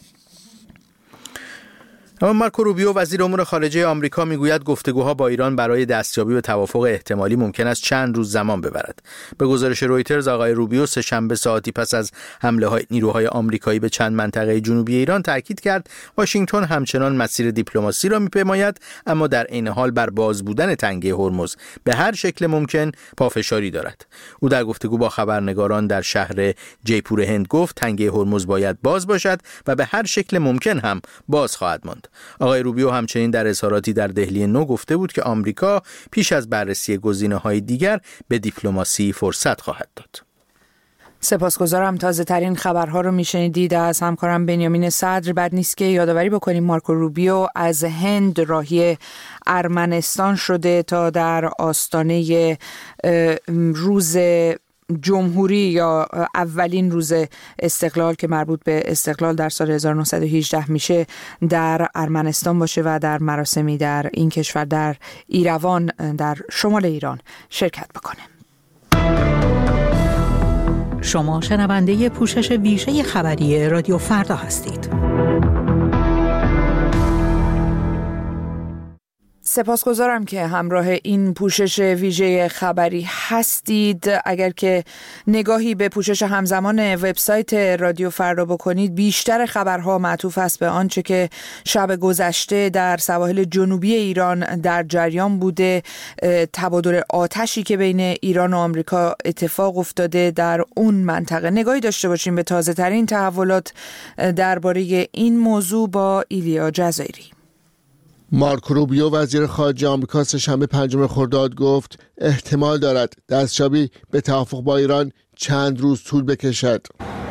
اما مارکو روبیو وزیر امور خارجه آمریکا میگوید گفتگوها با ایران برای دستیابی به توافق احتمالی ممکن است چند روز زمان ببرد. به گزارش رویترز آقای روبیو سه‌شنبه ساعتی پس از حمله های نیروهای آمریکایی به چند منطقه جنوبی ایران تاکید کرد واشنگتن همچنان مسیر دیپلماسی را میپیماید، اما در عین حال بر باز بودن تنگه هرمز به هر شکل ممکن پافشاری دارد. او در گفتگو با خبرنگاران در شهر جیپور هند گفت تنگه هرمز باید باز باشد و به هر شکل ممکن هم باز خواهد ماند. آقای روبیو همچنین در اظهاراتی در دهلی نو گفته بود که آمریکا پیش از بررسی گزینه‌های دیگر به دیپلماسی فرصت خواهد داد. سپاسگزارم. تازه ترین خبرها رو میشنیدید از همکارم بنیامین صدر. بد نیست که یادآوری بکنیم مارکو روبیو از هند راهی ارمنستان شده تا در آستانه روز جمهوری یا اولین روز استقلال که مربوط به استقلال در سال 1918 میشه در ارمنستان باشه و در مراسمی در این کشور در ایروان در شمال ایران شرکت بکنه. شما شنونده پوشش ویژه خبری رادیو فردا هستید. سپاسگزارم که همراه این پوشش ویژه خبری هستید. اگر که نگاهی به پوشش همزمان وبسایت رادیو فردا بکنید، بیشتر خبرها معطوف است به آنچه که شب گذشته در سواحل جنوبی ایران در جریان بوده، تبادل آتشی که بین ایران و آمریکا اتفاق افتاده در اون منطقه. نگاهی داشته باشیم به تازه ترین تحولات درباره این موضوع با ایلیا جزایری. مارکو روبیو وزیر خارجه آمریکا سه‌شنبه 5 خرداد گفت احتمال دارد دستیابی به توافق با ایران چند روز طول بکشد.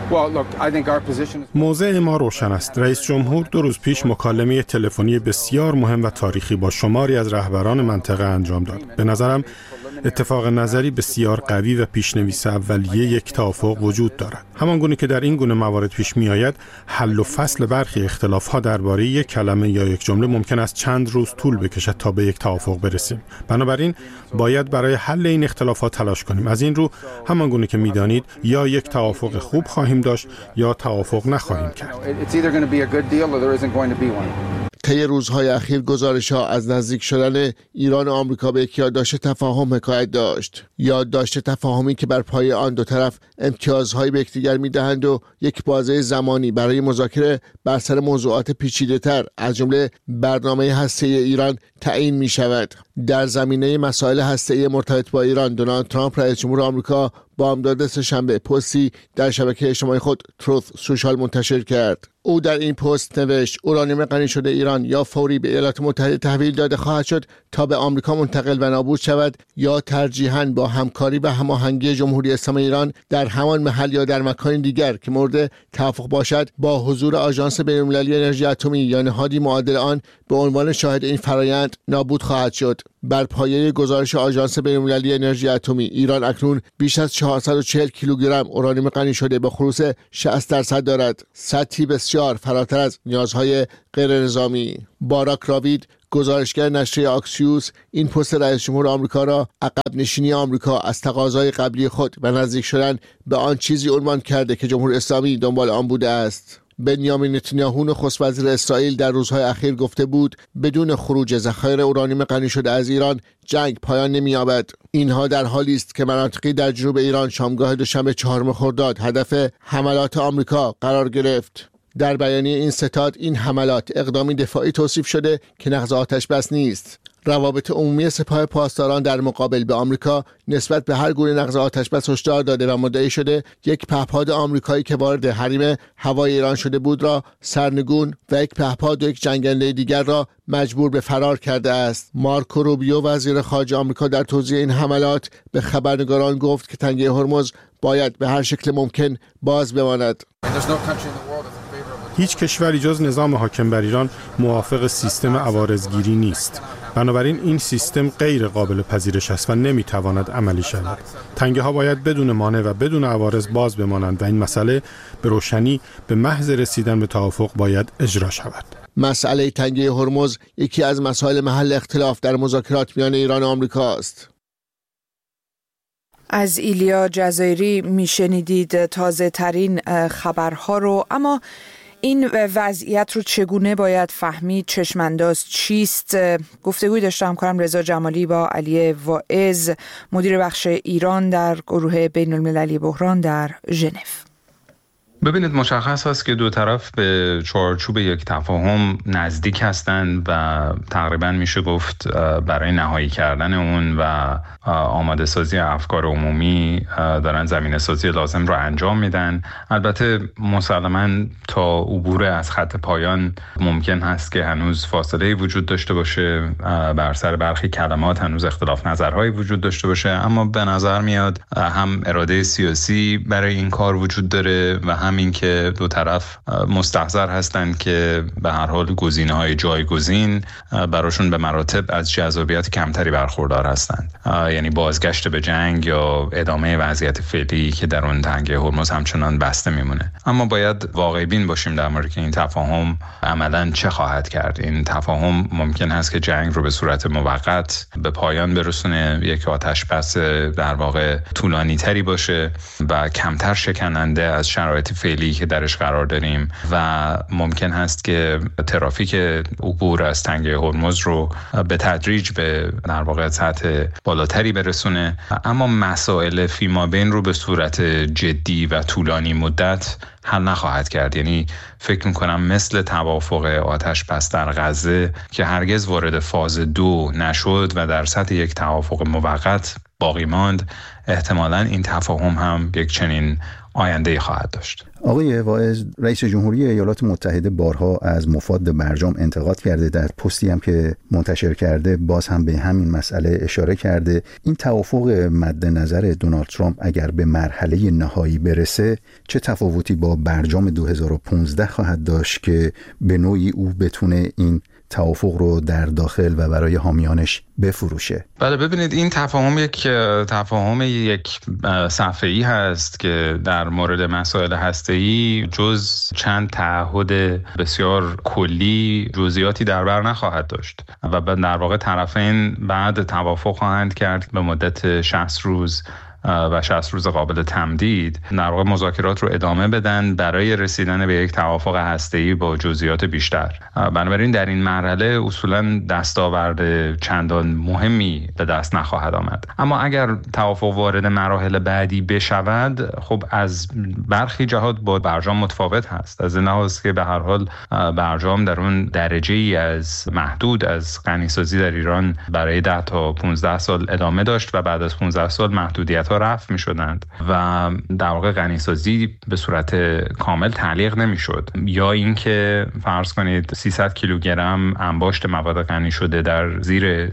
موضع ما روشن است. رئیس جمهور 2 روز پیش مکالمه تلفنی بسیار مهم و تاریخی با شماری از رهبران منطقه انجام داد. به نظرم اتفاق نظری بسیار قوی و پیشنویس اولیه یک توافق وجود دارد. همانگونه که در این گونه موارد پیش می آید، حل و فصل برخی اختلاف‌ها درباره یک کلمه یا یک جمله ممکن است چند روز طول بکشد تا به یک توافق برسیم. بنابراین باید برای حل این اختلافات تلاش کنیم. از این رو همانگونه که می‌دانید یا یک توافق خوب خواهیم داشت یا توافق نخواهیم کرد. طی روزهای اخیر گزارش‌ها از نزدیک شدن ایران و آمریکا به یک یادداشت تفاهم حکایت داشت. یادداشت تفاهمی که بر پایه آن دو طرف امتیازهایی به یکدیگر می‌دهند و یک بازه زمانی برای مذاکره بر سر موضوعات پیچیده‌تر از جمله برنامه هسته‌ای ایران تعیین می‌شود. در زمینه مسائل هسته‌ای مرتبط با ایران، دونالد ترامپ رئیس جمهور آمریکا بامداد سه‌شنبه پستی در شبکه اجتماعی خود تروث سوشال منتشر کرد. او در این پست نوشت اورانیوم غنی شده ایران یا فوری به ایالات متحده تحویل داده خواهد شد تا به آمریکا منتقل و نابود شود یا ترجیحاً با همکاری و هماهنگی جمهوری اسلامی ایران در همان محل یا در مکان دیگر که مورد توافق باشد با حضور آژانس بین‌المللی انرژی اتمی یا نهادی معادل آن به عنوان شاهد این فرایند نابود خواهد شد. بر پایه گزارش آژانس بین‌المللی انرژی اتمی، ایران اکنون بیش از 440 کیلوگرم اورانیوم غنی شده به خلوص 60% دارد، سطحی بسیار فراتر از نیازهای غیر نظامی. باراک راوید، گزارشگر نشریه آکسیوس، این پست رئیس جمهور آمریکا را عقب نشینی آمریکا از تقاضای قبلی خود و نزدیک شدن به آن چیزی عنوان کرده که جمهوری اسلامی دنبال آن بوده است. بنیامین نتانیاهو نخست وزیر اسرائیل در روزهای اخیر گفته بود بدون خروج ذخایر اورانیوم غنی شده از ایران جنگ پایان نمی‌یابد. اینها در حالی است که مناطقی در جنوب ایران شامگاه دوشنبه 4 خرداد هدف حملات آمریکا قرار گرفت. در بیانیه این ستاد این حملات اقدامی دفاعی توصیف شده که نقض آتش‌بس نیست. روابط عمومی سپاه پاسداران در مقابل به آمریکا نسبت به هر گونه نقض آتش‌بس هشدار داده و مدعی شده یک پهپاد آمریکایی که وارد حریم هوای ایران شده بود را سرنگون و یک پهپاد و یک جنگنده دیگر را مجبور به فرار کرده است. مارکو روبیو وزیر خارجه آمریکا در توضیح این حملات به خبرنگاران گفت که تنگه هرمز باید به هر شکل ممکن باز بماند. هیچ کشوری جز نظام حاکم بر ایران موافق سیستم عوارضگیری نیست. بنابراین این سیستم غیر قابل پذیرش است و نمیتواند عملی شود. تنگه ها باید بدون مانع و بدون عوارض باز بمانند و این مسئله به روشنی به محض رسیدن به توافق باید اجرا شود. مسئله تنگه هرمز یکی از مسائل محل اختلاف در مذاکرات میان ایران و آمریکا است. از ایلیا جزایری میشنیدید تازه ترین خبرها رو. اما این وضعیت رو چگونه باید فهمید؟ چشمانداز چیست؟ گفتگوی داشته همکارم رضا جمالی با علی واعظ، مدیر بخش ایران در گروه بین‌المللی بحران در ژنو. ببینید، مشخص است که دو طرف به چارچوب یک تفاهم نزدیک هستند و تقریبا میشه گفت برای نهایی کردن اون و آماده سازی افکار عمومی دارن زمینه سازی لازم رو انجام میدن. البته مسلماً تا عبور از خط پایان ممکن هست که هنوز فاصله وجود داشته باشه، بر سر برخی کلمات هنوز اختلاف نظرهایی وجود داشته باشه، اما به نظر میاد هم اراده سیاسی برای این کار وجود داره و هم این که دو طرف مستحضر هستند که به هر حال گزینه‌های جایگزین براشون به مراتب از جذابیت کمتری برخوردار هستند، یعنی بازگشت به جنگ یا ادامه وضعیت فعلی که در اون تنگه هرمز همچنان بسته میمونه. اما باید واقع بین باشیم در مورد که این تفاهم عملاً چه خواهد کرد. این تفاهم ممکن هست که جنگ رو به صورت موقت به پایان برسونه، یک آتش بس در واقع طولانی تری باشه و کمتر شکننده از شرایط فعلی که درش قرار داریم و ممکن هست که ترافیک عبور از تنگه هرمز رو به تدریج به در واقع سطح بالاتری برسونه. اما مسائل فیمابین رو به صورت جدی و طولانی مدت حل نخواهد کرد. یعنی فکر میکنم مثل توافق آتش بس در غزه که هرگز وارد فاز 2 نشد و در سطح یک توافق موقت باقی ماند، احتمالاً این تفاهم هم یک چنین آینده خواهد داشت. آقای واعظ، رئیس جمهوری ایالات متحده بارها از مفاد برجام انتقاد کرده، در پستی هم که منتشر کرده باز هم به همین مسئله اشاره کرده. این توافق مد نظر دونالد ترامپ اگر به مرحله نهایی برسه چه تفاوتی با برجام 2015 خواهد داشت که به نوعی او بتونه این توافق رو در داخل و برای حامیانش بفروشه؟ بله، ببینید، این تفاهم یک صفحه‌ای هست که در مورد مسائل هسته‌ای جز چند تعهد بسیار کلی جزئیاتی در بر نخواهد داشت و در واقع طرفین بعد توافق خواهند کرد به مدت 60 روز و 60 روز قابل تمدید در واقع مذاکرات رو ادامه بدن برای رسیدن به یک توافق هسته‌ای با جزئیات بیشتر. بنابراین در این مرحله اصولاً دستاورد چندان مهمی به دست نخواهد آمد. اما اگر توافق وارد مراحل بعدی بشود، خب از برخی جهات با برجام متفاوت هست. از این لحاظ که به هر حال برجام در اون درجه‌ای از محدود از غنیسازی در ایران برای 10 تا 15 سال ادامه داشت و بعد از 15 سال محدودیت‌ها رفع می‌شدند و در واقع غنیسازی به صورت کامل تعلیق نمی‌شد. یا اینکه فرض کنید 300 کیلوگرم انباشت مواد غنی شده در زیر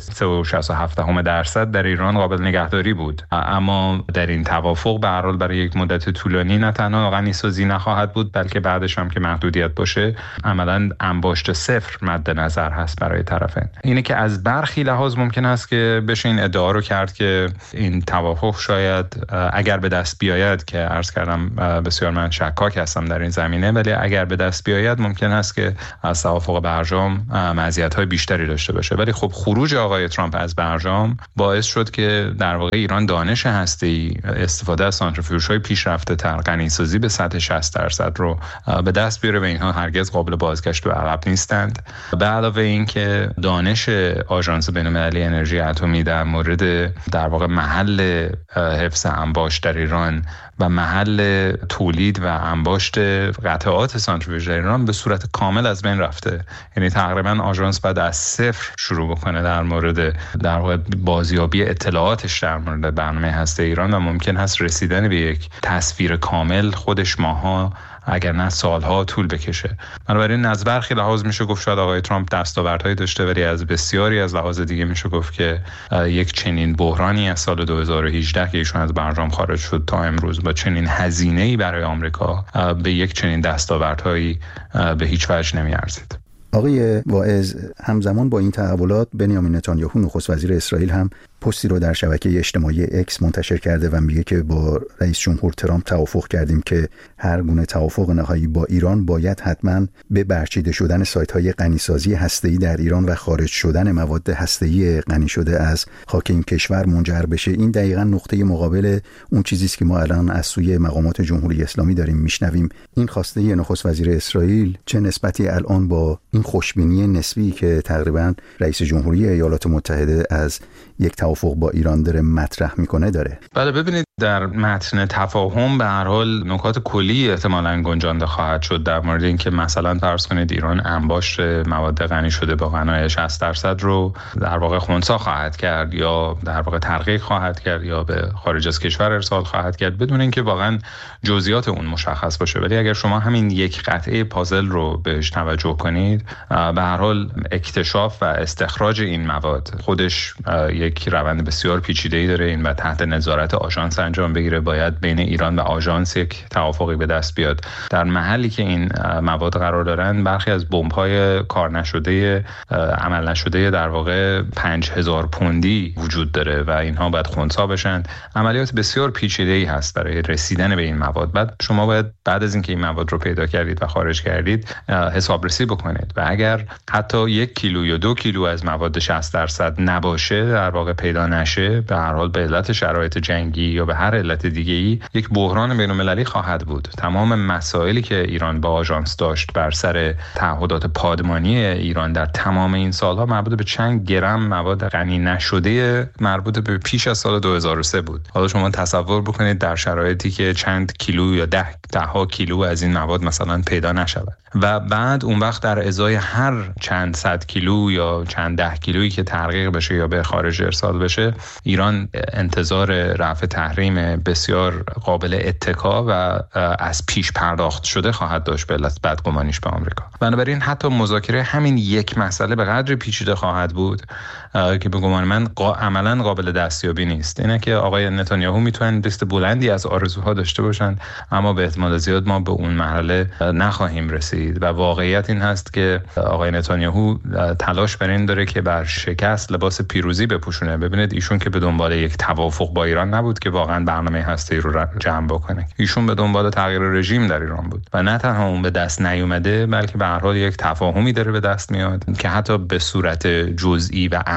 3.67% در ایران قابل نگهداری بود. اما در این توافق به هر حال برای یک مدت طولانی نه تنها غنیسازی نخواهد بود، بلکه بعدش هم که محدودیت باشه عملاً انباشت صفر مد نظر هست برای طرفین. اینه که از برخی لحاظ ممکن است که بشه این ادعا رو کرد که این توافق شاید اگر به دست بیاید، که عرض کردم بسیار من شکاک هستم در این زمینه، ولی اگر به دست بیاید ممکن است که از توافق برجام مزیت‌های بیشتری داشته باشه. ولی خب خروج آقای ترامپ از برجام باعث شد که در واقع ایران دانش هسته‌ای، استفاده از سانتریفیوژهای پیشرفته تر، غنیسازی به سطح 60% رو به دست بیاره و اینها هرگز قابل بازگشت به عقب نیستند. به علاوه این که دانش آژانس بین‌المللی انرژی اتمی در مورد در واقع محل حفظ انباشت در ایران و محل تولید و انباشت قطعات سانتریفیوژ در ایران به صورت کامل از بین رفته. یعنی تقریبا آژانس باید از صفر شروع بکنه در مورد در واقع بازیابی اطلاعاتش در مورد برنامه هسته ایران و ممکن هست رسیدن به یک تصویر کامل خودش ماها اگر نه سالها طول بکشه. بنابراین از برخی لحاظ میشه گفت شاید آقای ترامپ دستاوردهایی داشته، ولی از بسیاری از لحاظ دیگه میشه گفت که یک چنین بحرانی از سال 2018 که ایشون از برجام خارج شد تا امروز با چنین هزینه‌ای برای آمریکا به یک چنین دستاوردهایی به هیچ وجه نمیارزید. آقای واعظ، همزمان با این تحولات بنیامین نتانیاهو نخست وزیر اسرائیل هم پستی رو در شبکه اجتماعی اکس منتشر کرده و میگه که با رئیس جمهور ترامپ توافق کردیم که هر گونه توافق نهایی با ایران باید حتما به برچیده شدن سایت‌های غنیسازی هسته‌ای در ایران و خارج شدن مواد هسته‌ای غنی شده از خاک این کشور منجر بشه. این دقیقاً نقطه مقابل اون چیزی است که ما الان از سوی مقامات جمهوری اسلامی داریم میشنویم. این خواسته نخست وزیر اسرائیل چه نسبتی الان با این خوشبینی نسبی که تقریباً رئیس جمهوری ایالات متحده از یک توافق با ایران داره مطرح میکنه داره؟ بله، ببینید در متن تفاهم به هر حال نکات کلی احتمالاً گنجانده خواهد شد در مورد اینکه مثلا فرض کنید ایران انباشت مواد غنی شده با غنای 60% رو در واقع خنثی خواهد کرد یا در واقع تلقیح خواهد کرد یا به خارج از کشور ارسال خواهد کرد بدون اینکه واقعا جزئیات اون مشخص باشه. ولی اگر شما همین یک قطعه پازل رو بهش توجه کنید، به هر حال اکتشاف و استخراج این مواد خودش یک روند بسیار پیچیده‌ای داره. این و تحت نظارت آژانس انجام بگیره. باید بین ایران و آژانس یک توافقی به دست بیاد. در محلی که این مواد قرار دارن برخی از بمب‌های کار نشده عمل نشده در واقع 5000 پوندی وجود داره و اینها باید خنثی بشن. عملیات بسیار پیچیده‌ای هست برای رسیدن به این مواد. بعد شما باید بعد از اینکه این مواد رو پیدا کردید و خارج کردید حسابرسی بکنید و اگر حتی 1 کیلو یا 2 کیلو از مواد 60% نباشه، در واقع پیدا نشه، به هر حال به علت شرایط جنگی یا به هر علت دیگه‌ای، یک بحران بین‌المللی خواهد بود. تمام مسائلی که ایران با آژانس داشت بر سر تعهدات پادمانی ایران در تمام این سالها مربوط به چند گرم مواد غنی نشده مربوط به پیش از سال 2003 بود. حالا شما تصور بکنید در شرایطی که چند کیلو یا ده ها کیلو از این مواد مثلا پیدا نشود و بعد اون وقت در ازای هر چند صد کیلو یا چند ده کیلویی که تلقیح بشه یا به خارج ارسال بشه، ایران انتظار رفع تحریم بسیار قابل اتکا و از پیش پرداخت شده خواهد داشت به علت بدگمانیش به آمریکا. بنابراین حتی مذاکره همین یک مسئله به قدری پیچیده خواهد بود که به گمان من عملاً قابل دستیابی نیست. اینه که آقای نتانیاهو میتونن لیست بلندی از آرزوها داشته باشن، اما به احتمال زیاد ما به اون مرحله نخواهیم رسید و واقعیت این هست که آقای نتانیاهو تلاش بر این داره که بر شکست لباس پیروزی بپوشونه. ببینید ایشون که به دنبال یک توافق با ایران نبود که واقعا برنامه هسته‌ای رو جمع بکنه. ایشون به دنبال تغییر رژیم در ایران بود و نه تنها اون به دست نیومده، بلکه به هر حال یک تفاهمی داره به دست میاد که حتی به صورت جزئی و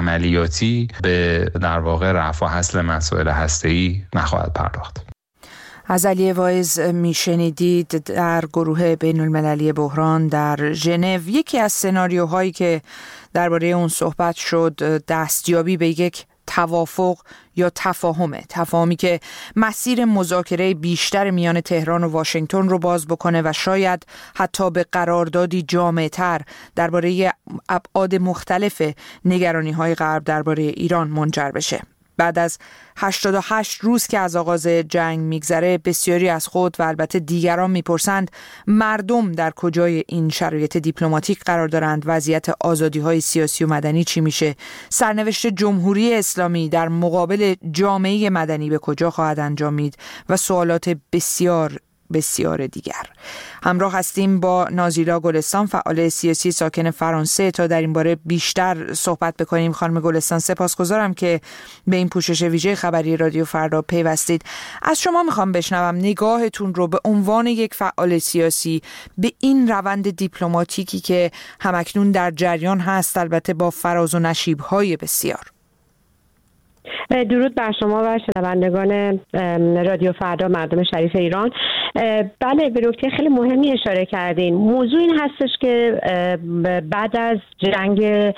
عملیاتی به در واقع رفع و حصر مسائل هسته‌ای نخواهد پرداخت. از علی واعظ میشنیدید در گروه بین المللی بحران در ژنو. یکی از سناریوهایی که درباره اون صحبت شد دستیابی به یک توافق یا تفاهمی که مسیر مذاکره بیشتر میان تهران و واشنگتن رو باز بکنه و شاید حتی به قراردادی جامع‌تر درباره ابعاد مختلف نگرانی‌های غرب درباره ایران منجر بشه. بعد از 88 روز که از آغاز جنگ میگذره، بسیاری از خود و البته دیگران میپرسند مردم در کجای این شرایط دیپلماتیک قرار دارند؟ وضعیت آزادی‌های سیاسی و مدنی چی میشه؟ سرنوشت جمهوری اسلامی در مقابل جامعه مدنی به کجا خواهد انجامید؟ و سوالات بسیار دیگر. همراه هستیم با نازیلا گلستان، فعال سیاسی ساکن فرانسه، تا در این باره بیشتر صحبت بکنیم. خانم گلستان، سپاسگزارم که به این پوشش ویژه خبری رادیو فردا پیوستید. از شما میخوام بشنوم نگاهتون رو به عنوان یک فعال سیاسی به این روند دیپلماتیکی که همکنون در جریان هست، البته با فراز و نشیب‌های بسیار. درود بر شما و شنوندگان رادیو فردا، مردم شریف ایران. بله، به نکته خیلی مهمی اشاره کردین. موضوع این هستش که بعد از جنگ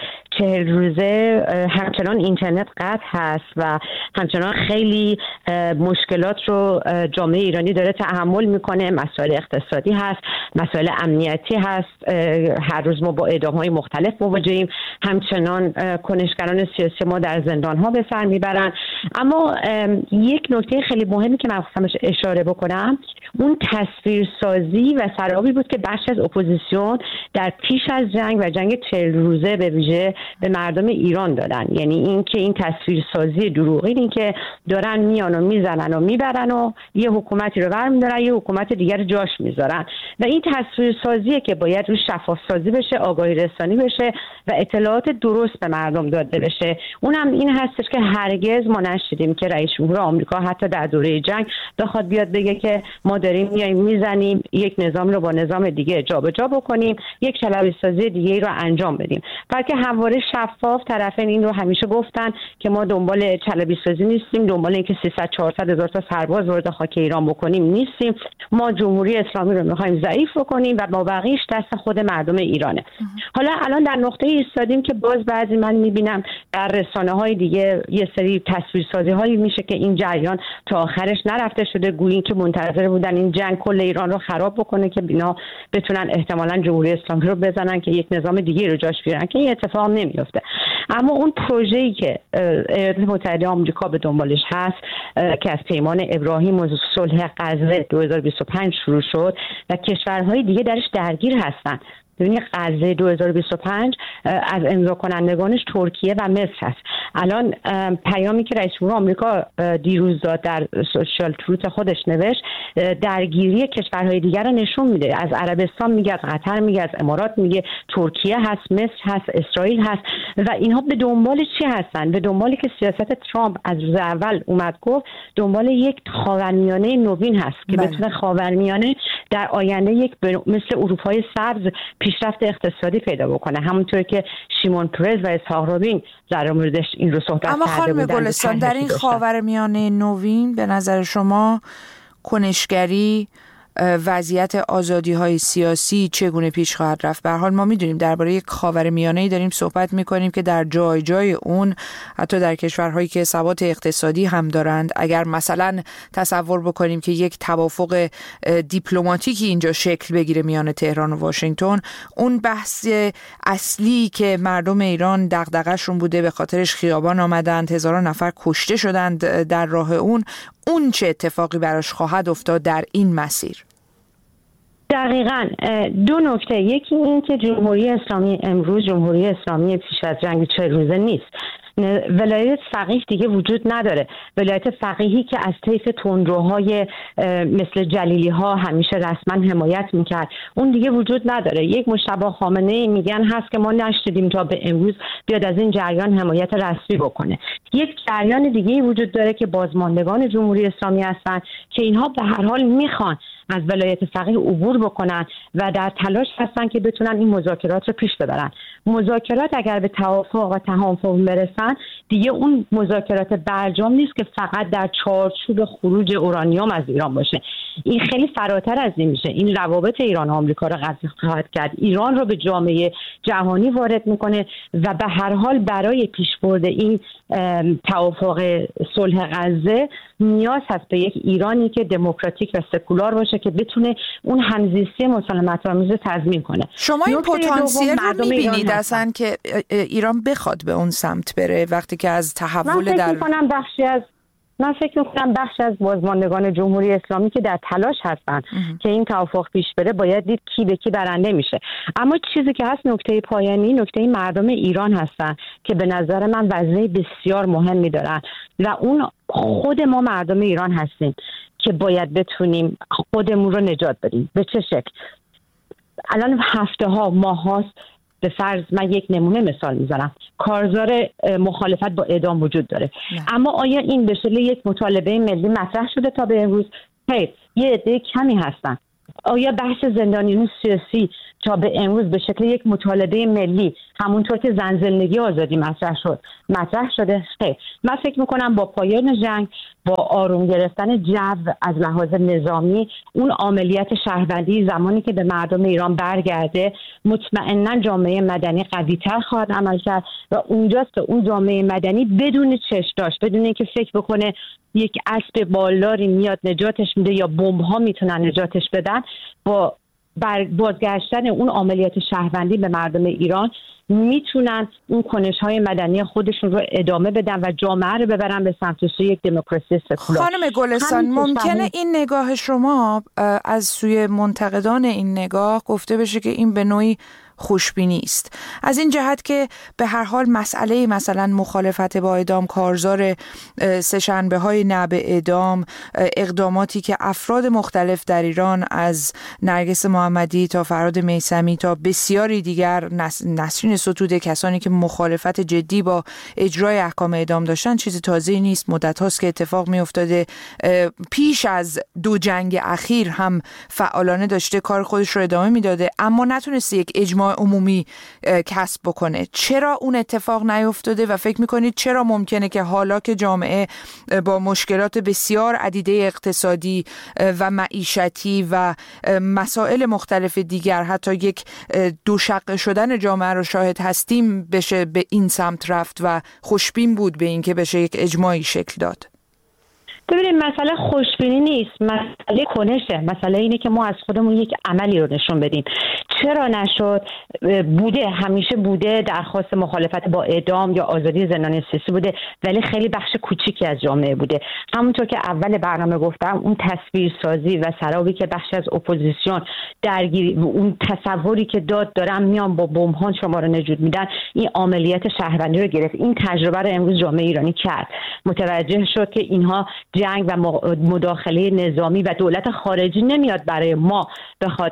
40 روزه همچنان اینترنت قطع هست و همچنان خیلی مشکلات رو جامعه ایرانی داره تحمل میکنه. مسائل اقتصادی هست، مسائل امنیتی هست، هر روز ما با اعدام‌های مختلف مواجهیم. همچنان کنشگران سیاسی ما در زندان‌ها به سر میبرن. اما یک نکته خیلی مهمی که من خواستم اشاره بکنم، اون تصویرسازی و سرابی بود که بخش از اپوزیسیون در پیش از جنگ و جنگ 40 روزه به ویژه به مردم ایران دادن. یعنی این که این تصویرسازی دروغین، این که دارن میان و میزنن و میبرن و یه حکومتی رو برمی‌دارن یه حکومت دیگر جاش میذارن و این تصویرسازیه که باید روش شفاف سازی بشه، آگاهی رسانی بشه و اطلاعات درست به مردم داده بشه. اونم این هستش که هرگز ما نشدیم که رئیس جمهور آمریکا حتی در دوره جنگ بخواد بیاد بگه که ما داریم میایم میزنیم یک نظام رو با نظام دیگه جابجا بکنیم، یک چلبی‌سازی دیگه رو انجام بدیم. بلکه همواره شفاف طرفین این رو همیشه گفتن که ما دنبال چلبی‌سازی نیستیم، دنبال اینکه 300-400 هزار تا سرباز وارد خاک ایران بکنیم نیستیم. ما جمهوری اسلامی رو می‌خوایم ضعیف بکنیم و با بقیه‌اش دست خود مردم ایرانه. حالا الان در نقطه ایستادیم که باز بعضی من می‌بینم در رسانه‌های دیگه یه سری تصویرسازی‌هایی میشه که این جریان تا آخرش نرفته شده، گویی که منتظر بودن این جنگ کل ایران رو خراب بکنه که اینا بتونن احتمالاً جمهوری اسلامی رو بزنن که یک نظام دیگه رو جاش بیارن، که این اتفاق نمیفته. اما اون پروژه‌ای که ایالات متحده آمریکا به دنبالش هست که از پیمان ابراهیم و صلح غزه 2025 شروع شد و کشورهای دیگه درش درگیر هستن. ببینید غزه 2025 از امضا کنندگانش ترکیه و مصر هست. الان پیامی که رئیس جمهور آمریکا دیروز داد در سوشال تروت خودش نوشت، درگیری کشورهای دیگر رو نشون میده. از عربستان میگه، از قطر میگه، از امارات میگه، ترکیه هست، مصر هست، اسرائیل هست و اینها به دنبال چی هستن؟ به دنبالی که سیاست ترامپ از روز اول اومد گفت دنبال یک خاورمیانه نوین هست که بتونه خاورمیانه در آینده یک مثل اروپای سبز پیشرفت اقتصادی پیدا بکنه، همونطور که شیمون پرز و اسحاق رابین در موردش این رو صحبت کرده بودن. اما خانم گلستان، در این خاورمیانه نوین به نظر شما کنشگری، وضعیت آزادی‌های سیاسی چگونه پیش خواهد رفت؟ به هر حال ما می‌دونیم درباره یک خاورمیانه‌ای داریم صحبت می‌کنیم که در جای جای اون، حتی در کشورهایی که ثبات اقتصادی هم دارند، اگر مثلا تصور بکنیم که یک توافق دیپلماتیکی اینجا شکل بگیره میان تهران و واشنگتن، اون بحث اصلی که مردم ایران دغدغه‌شون بوده، به خاطرش خیابان آمدند، هزاران نفر کشته شدند در راه اون چه اتفاقی براش خواهد افتاد در این مسیر؟ دقیقاً دو نکته. یکی این که جمهوری اسلامی امروز جمهوری اسلامی پیش از جنگ 40 روزه نیست. ولایت فقیه دیگه وجود نداره. ولایت فقیهی که از طیف تندروهای مثل جلیلی ها همیشه رسما حمایت میکرد، اون دیگه وجود نداره. یک مجتبی خامنه‌ای میگن هست که ما نشدیدیم تا به امروز بیاد از این جریان حمایت رسمی بکنه. یک جریان دیگه وجود داره که بازماندگان جمهوری اسلامی هستن که اینها به هر حال میخوان از ولایت فقیه عبور بکنن و در تلاش هستن که بتونن این مذاکرات رو پیش ببرن. مذاکرات اگر به توافق و تهافت برسن دیگه اون مذاکرات برجام نیست که فقط در چارچوب خروج اورانیوم از ایران باشه. این خیلی فراتر از این میشه. این روابط ایران و آمریکا رو قطع خواهد کرد. ایران رو به جامعه جهانی وارد میکنه و به هر حال برای پیشبرد این توافق صلح غزه نیاز هست به یک ایرانی که دموکراتیک و سکولار باشه که بتونه اون همزیستی مسالمت‌آمیز رو تضمین کنه. شما این پتانسیل رو می‌بینید اصلا که ایران بخواد به اون سمت بره وقتی که از تحول من فکر می‌کنم بخشی از بازماندگان جمهوری اسلامی که در تلاش هستن که این توافق پیش بره باید دید کی به کی برنده میشه. اما چیزی که هست نکته پایانی، نکته مردم ایران هستن که به نظر من وظیفه بسیار مهمی دارن و اون خود ما مردم ایران هستیم که باید بتونیم خودمون رو نجات بدیم. به چه شکل؟ الان هفته‌ها ماه‌هاست، به فرض من یک نمونه مثال میزنم، کارزار مخالفت با اعدام وجود داره. اما آیا این به شکل یک مطالبه ملی مطرح شده تا به امروز؟ خیر، یه عده کمی هستن. آیا بحث زندانیان سیاسی تا به امروز به شکل یک مطالبه ملی همونطور که زن زندگی آزادی مطرح شده؟ خیر. من فکر میکنم با پایان جنگ، با آروم گرفتن جو از لحاظ نظامی، اون عملیات شهروندی زمانی که به مردم ایران برگرده، مطمئنا جامعه مدنی قوی‌تر خواهد عمل کرد و اونجاست که اون جامعه مدنی بدون چش داشت، بدون اینکه فکر بکنه یک اسب بالداری میاد نجاتش میده یا بمب‌ها میتونن نجاتش بدن، با بازگشتن اون عملیات شهروندی به مردم ایران میتونن اون کنش‌های مدنی خودشون رو ادامه بدن و جامعه رو ببرن به سمت سوی یک دموکراسی سکولار. خانم گلستان، ممکنه این نگاه شما از سوی منتقدان این نگاه گفته بشه که این به نوعی خوشبینی است، از این جهت که به هر حال مسئله مثلا مخالفت با اعدام، کارزار سه‌شنبه‌های نه به اعدام، اقداماتی که افراد مختلف در ایران از نرگس محمدی تا فرهاد میثمی تا بسیاری دیگر، نسرین ستوده، کسانی که مخالفت جدی با اجرای احکام اعدام داشتن، چیز تازه‌ای نیست. مدت هاست که اتفاق می افتاده. پیش از دو جنگ اخیر هم فعالانه داشته کار خودش رو ادامه میداده، اما نتونسته یک اجماع عمومی کسب بکنه. چرا اون اتفاق نیفتاده و فکر میکنید چرا ممکنه که حالا که جامعه با مشکلات بسیار عدیده اقتصادی و معیشتی و مسائل مختلف دیگر، حتی یک دوشقه شدن جامعه رو شاهد هستیم، بشه به این سمت رفت و خوشبین بود به این که بشه یک اجماعی شکل داد؟ ببینید، مسئله خوشبینی نیست، مسئله کنشه. مسئله اینه که ما از خودمون یک عملی رو نشون بدیم. چرا نشد؟ بوده، همیشه بوده، درخواست مخالفت با اعدام یا آزادی زندانی سیاسی بوده، ولی خیلی بخش کوچیکی از جامعه بوده. همونطور که اول برنامه گفتم، اون تصویرسازی و سرابی که بخشی از اپوزیسیون درگیری، اون تصوری که دارن میان با بمب‌ها شما رو نجات میدن، این عملیات شهروندی رو گرفت. این تجربه رو امروز جامعه ایرانی کرد، متوجه شد که اینها جنگ و مداخله نظامی و دولت خارجی نمیاد برای ما بخواد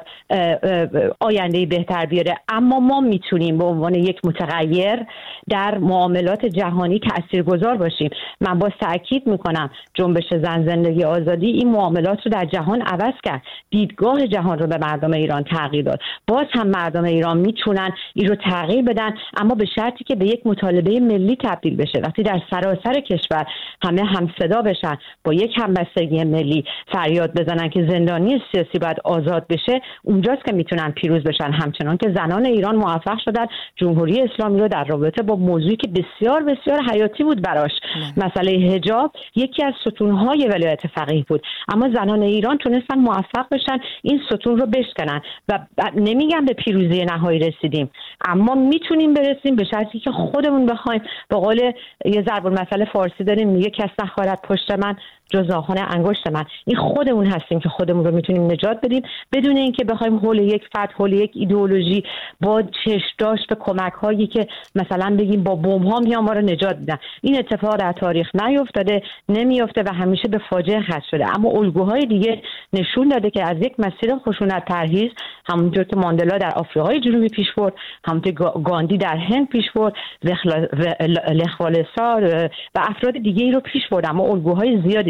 آینده بهتر بیاره، اما ما میتونیم به عنوان یک متغیر در معاملات جهانی تاثیرگذار باشیم. من باز تاکید میکنم جنبش زن زندگی آزادی این معاملات رو در جهان عوض کرد، دیدگاه جهان رو به مردم ایران تغییر داد. باز هم مردم ایران میتونن این رو تغییر بدن، اما به شرطی که به یک مطالبه ملی تبدیل بشه. وقتی در سراسر کشور همه همصدا بشن، با یک همبستگی ملی فریاد بزنن که زندانی سیاسی باید آزاد بشه، اونجاست که میتونن پیروز بشن. همچنان که زنان ایران موفق شدن جمهوری اسلامی رو در رابطه با موضوعی که بسیار بسیار حیاتی بود براش، مسئله حجاب، یکی از ستونهای ولایت فقیه بود، اما زنان ایران تونستن موفق بشن این ستون رو بشکنن و نمیگم به پیروزی نهایی رسیدیم، اما میتونیم برسیم به شرطی که خودمون بخوایم. به قول یه ضرب المثل فارسی داریم میگه کس نخواهد پشت من جز آهن انگشت من. این خودمون هستیم که خودمون رو میتونیم نجات بدیم بدون اینکه بخوایم حول یک فتح، حول یک ایدئولوژی با چشم‌داشت به کمک‌هایی که مثلا بگیم با بمب‌ها میان ما رو نجات بدن. این اتفاق در تاریخ نیفتاده، نمیفته و همیشه به فاجعه ختم شده. اما الگوهای دیگه نشون داده که از یک مسیر خشونت پرهیز، همونطور که ماندلا در آفریقای جنوبی پیش برد، همونطور که گاندی در هند پیش برد، لخ والسا و افراد دیگه ای رو پیش برد، اما الگوهای زیادی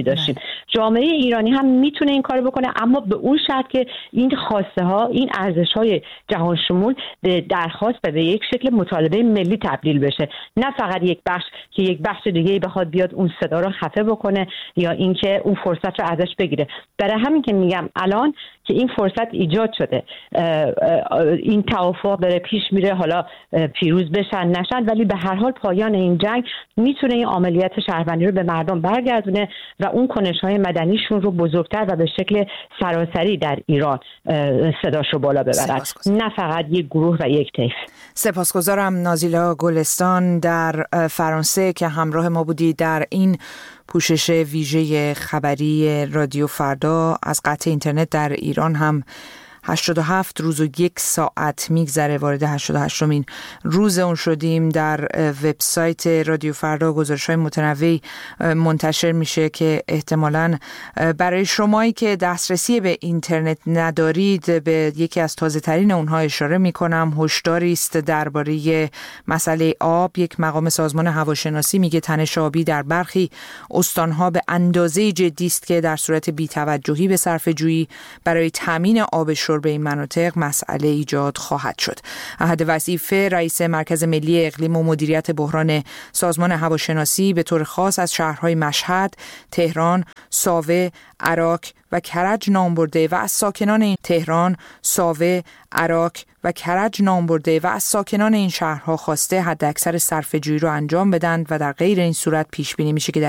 داشتیم. جامعه ایرانی هم میتونه این کارو بکنه، اما به اون شرط که این خواسته ها، این ارزش های جهان شمول به درخواست و به یک شکل مطالبه ملی تبدیل بشه، نه فقط یک بخش که یک بخش دیگه بخواد بیاد اون صدا رو خفه بکنه یا اینکه اون فرصت رو ازش بگیره. برای همین که میگم الان که این فرصت ایجاد شده، این توافق داره پیش میره، حالا پیروز بشن نشن، ولی به هر حال پایان این جنگ میتونه این عملیات شهروندی رو به مردم برگردونه و اون کنش‌های مدنیشون رو بزرگتر و به شکل سراسری در ایران صداش رو بالا ببرد، نه فقط یک گروه و یک طیف. سپاسگزارم نازیلا گلستان در فرانسه که همراه ما بودی در این پوشش ویژه خبری رادیو فردا. از قطع اینترنت در ایران هم 87 روز و 1 ساعت میگذره، وارد 88مین روز اون شدیم. در وبسایت رادیو فردا گزارش‌های متنوعی منتشر میشه که احتمالاً برای شمایی که دسترسی به اینترنت ندارید به یکی از تازه‌ترین اونها اشاره میکنم. هشداری است درباره مسئله آب. یک مقام سازمان هواشناسی میگه تنش آبی در برخی استانها به اندازه جدی است که در صورت بی‌توجهی به صرفه‌جویی برای تامین آب به این مناطق مسئله ایجاد خواهد شد. احد وظیفه رئیس مرکز ملی اقلیم و مدیریت بحران سازمان هواشناسی به طور خاص از شهرهای مشهد، تهران، ساوه، عراق و کرج نام برده و از ساکنان این تهران، ساوه، عراق و کرج نام برده و از ساکنان این شهرها خواسته حداکثر صرفه‌جویی رو انجام بدن و در غیر این صورت پیش بینی میشه که در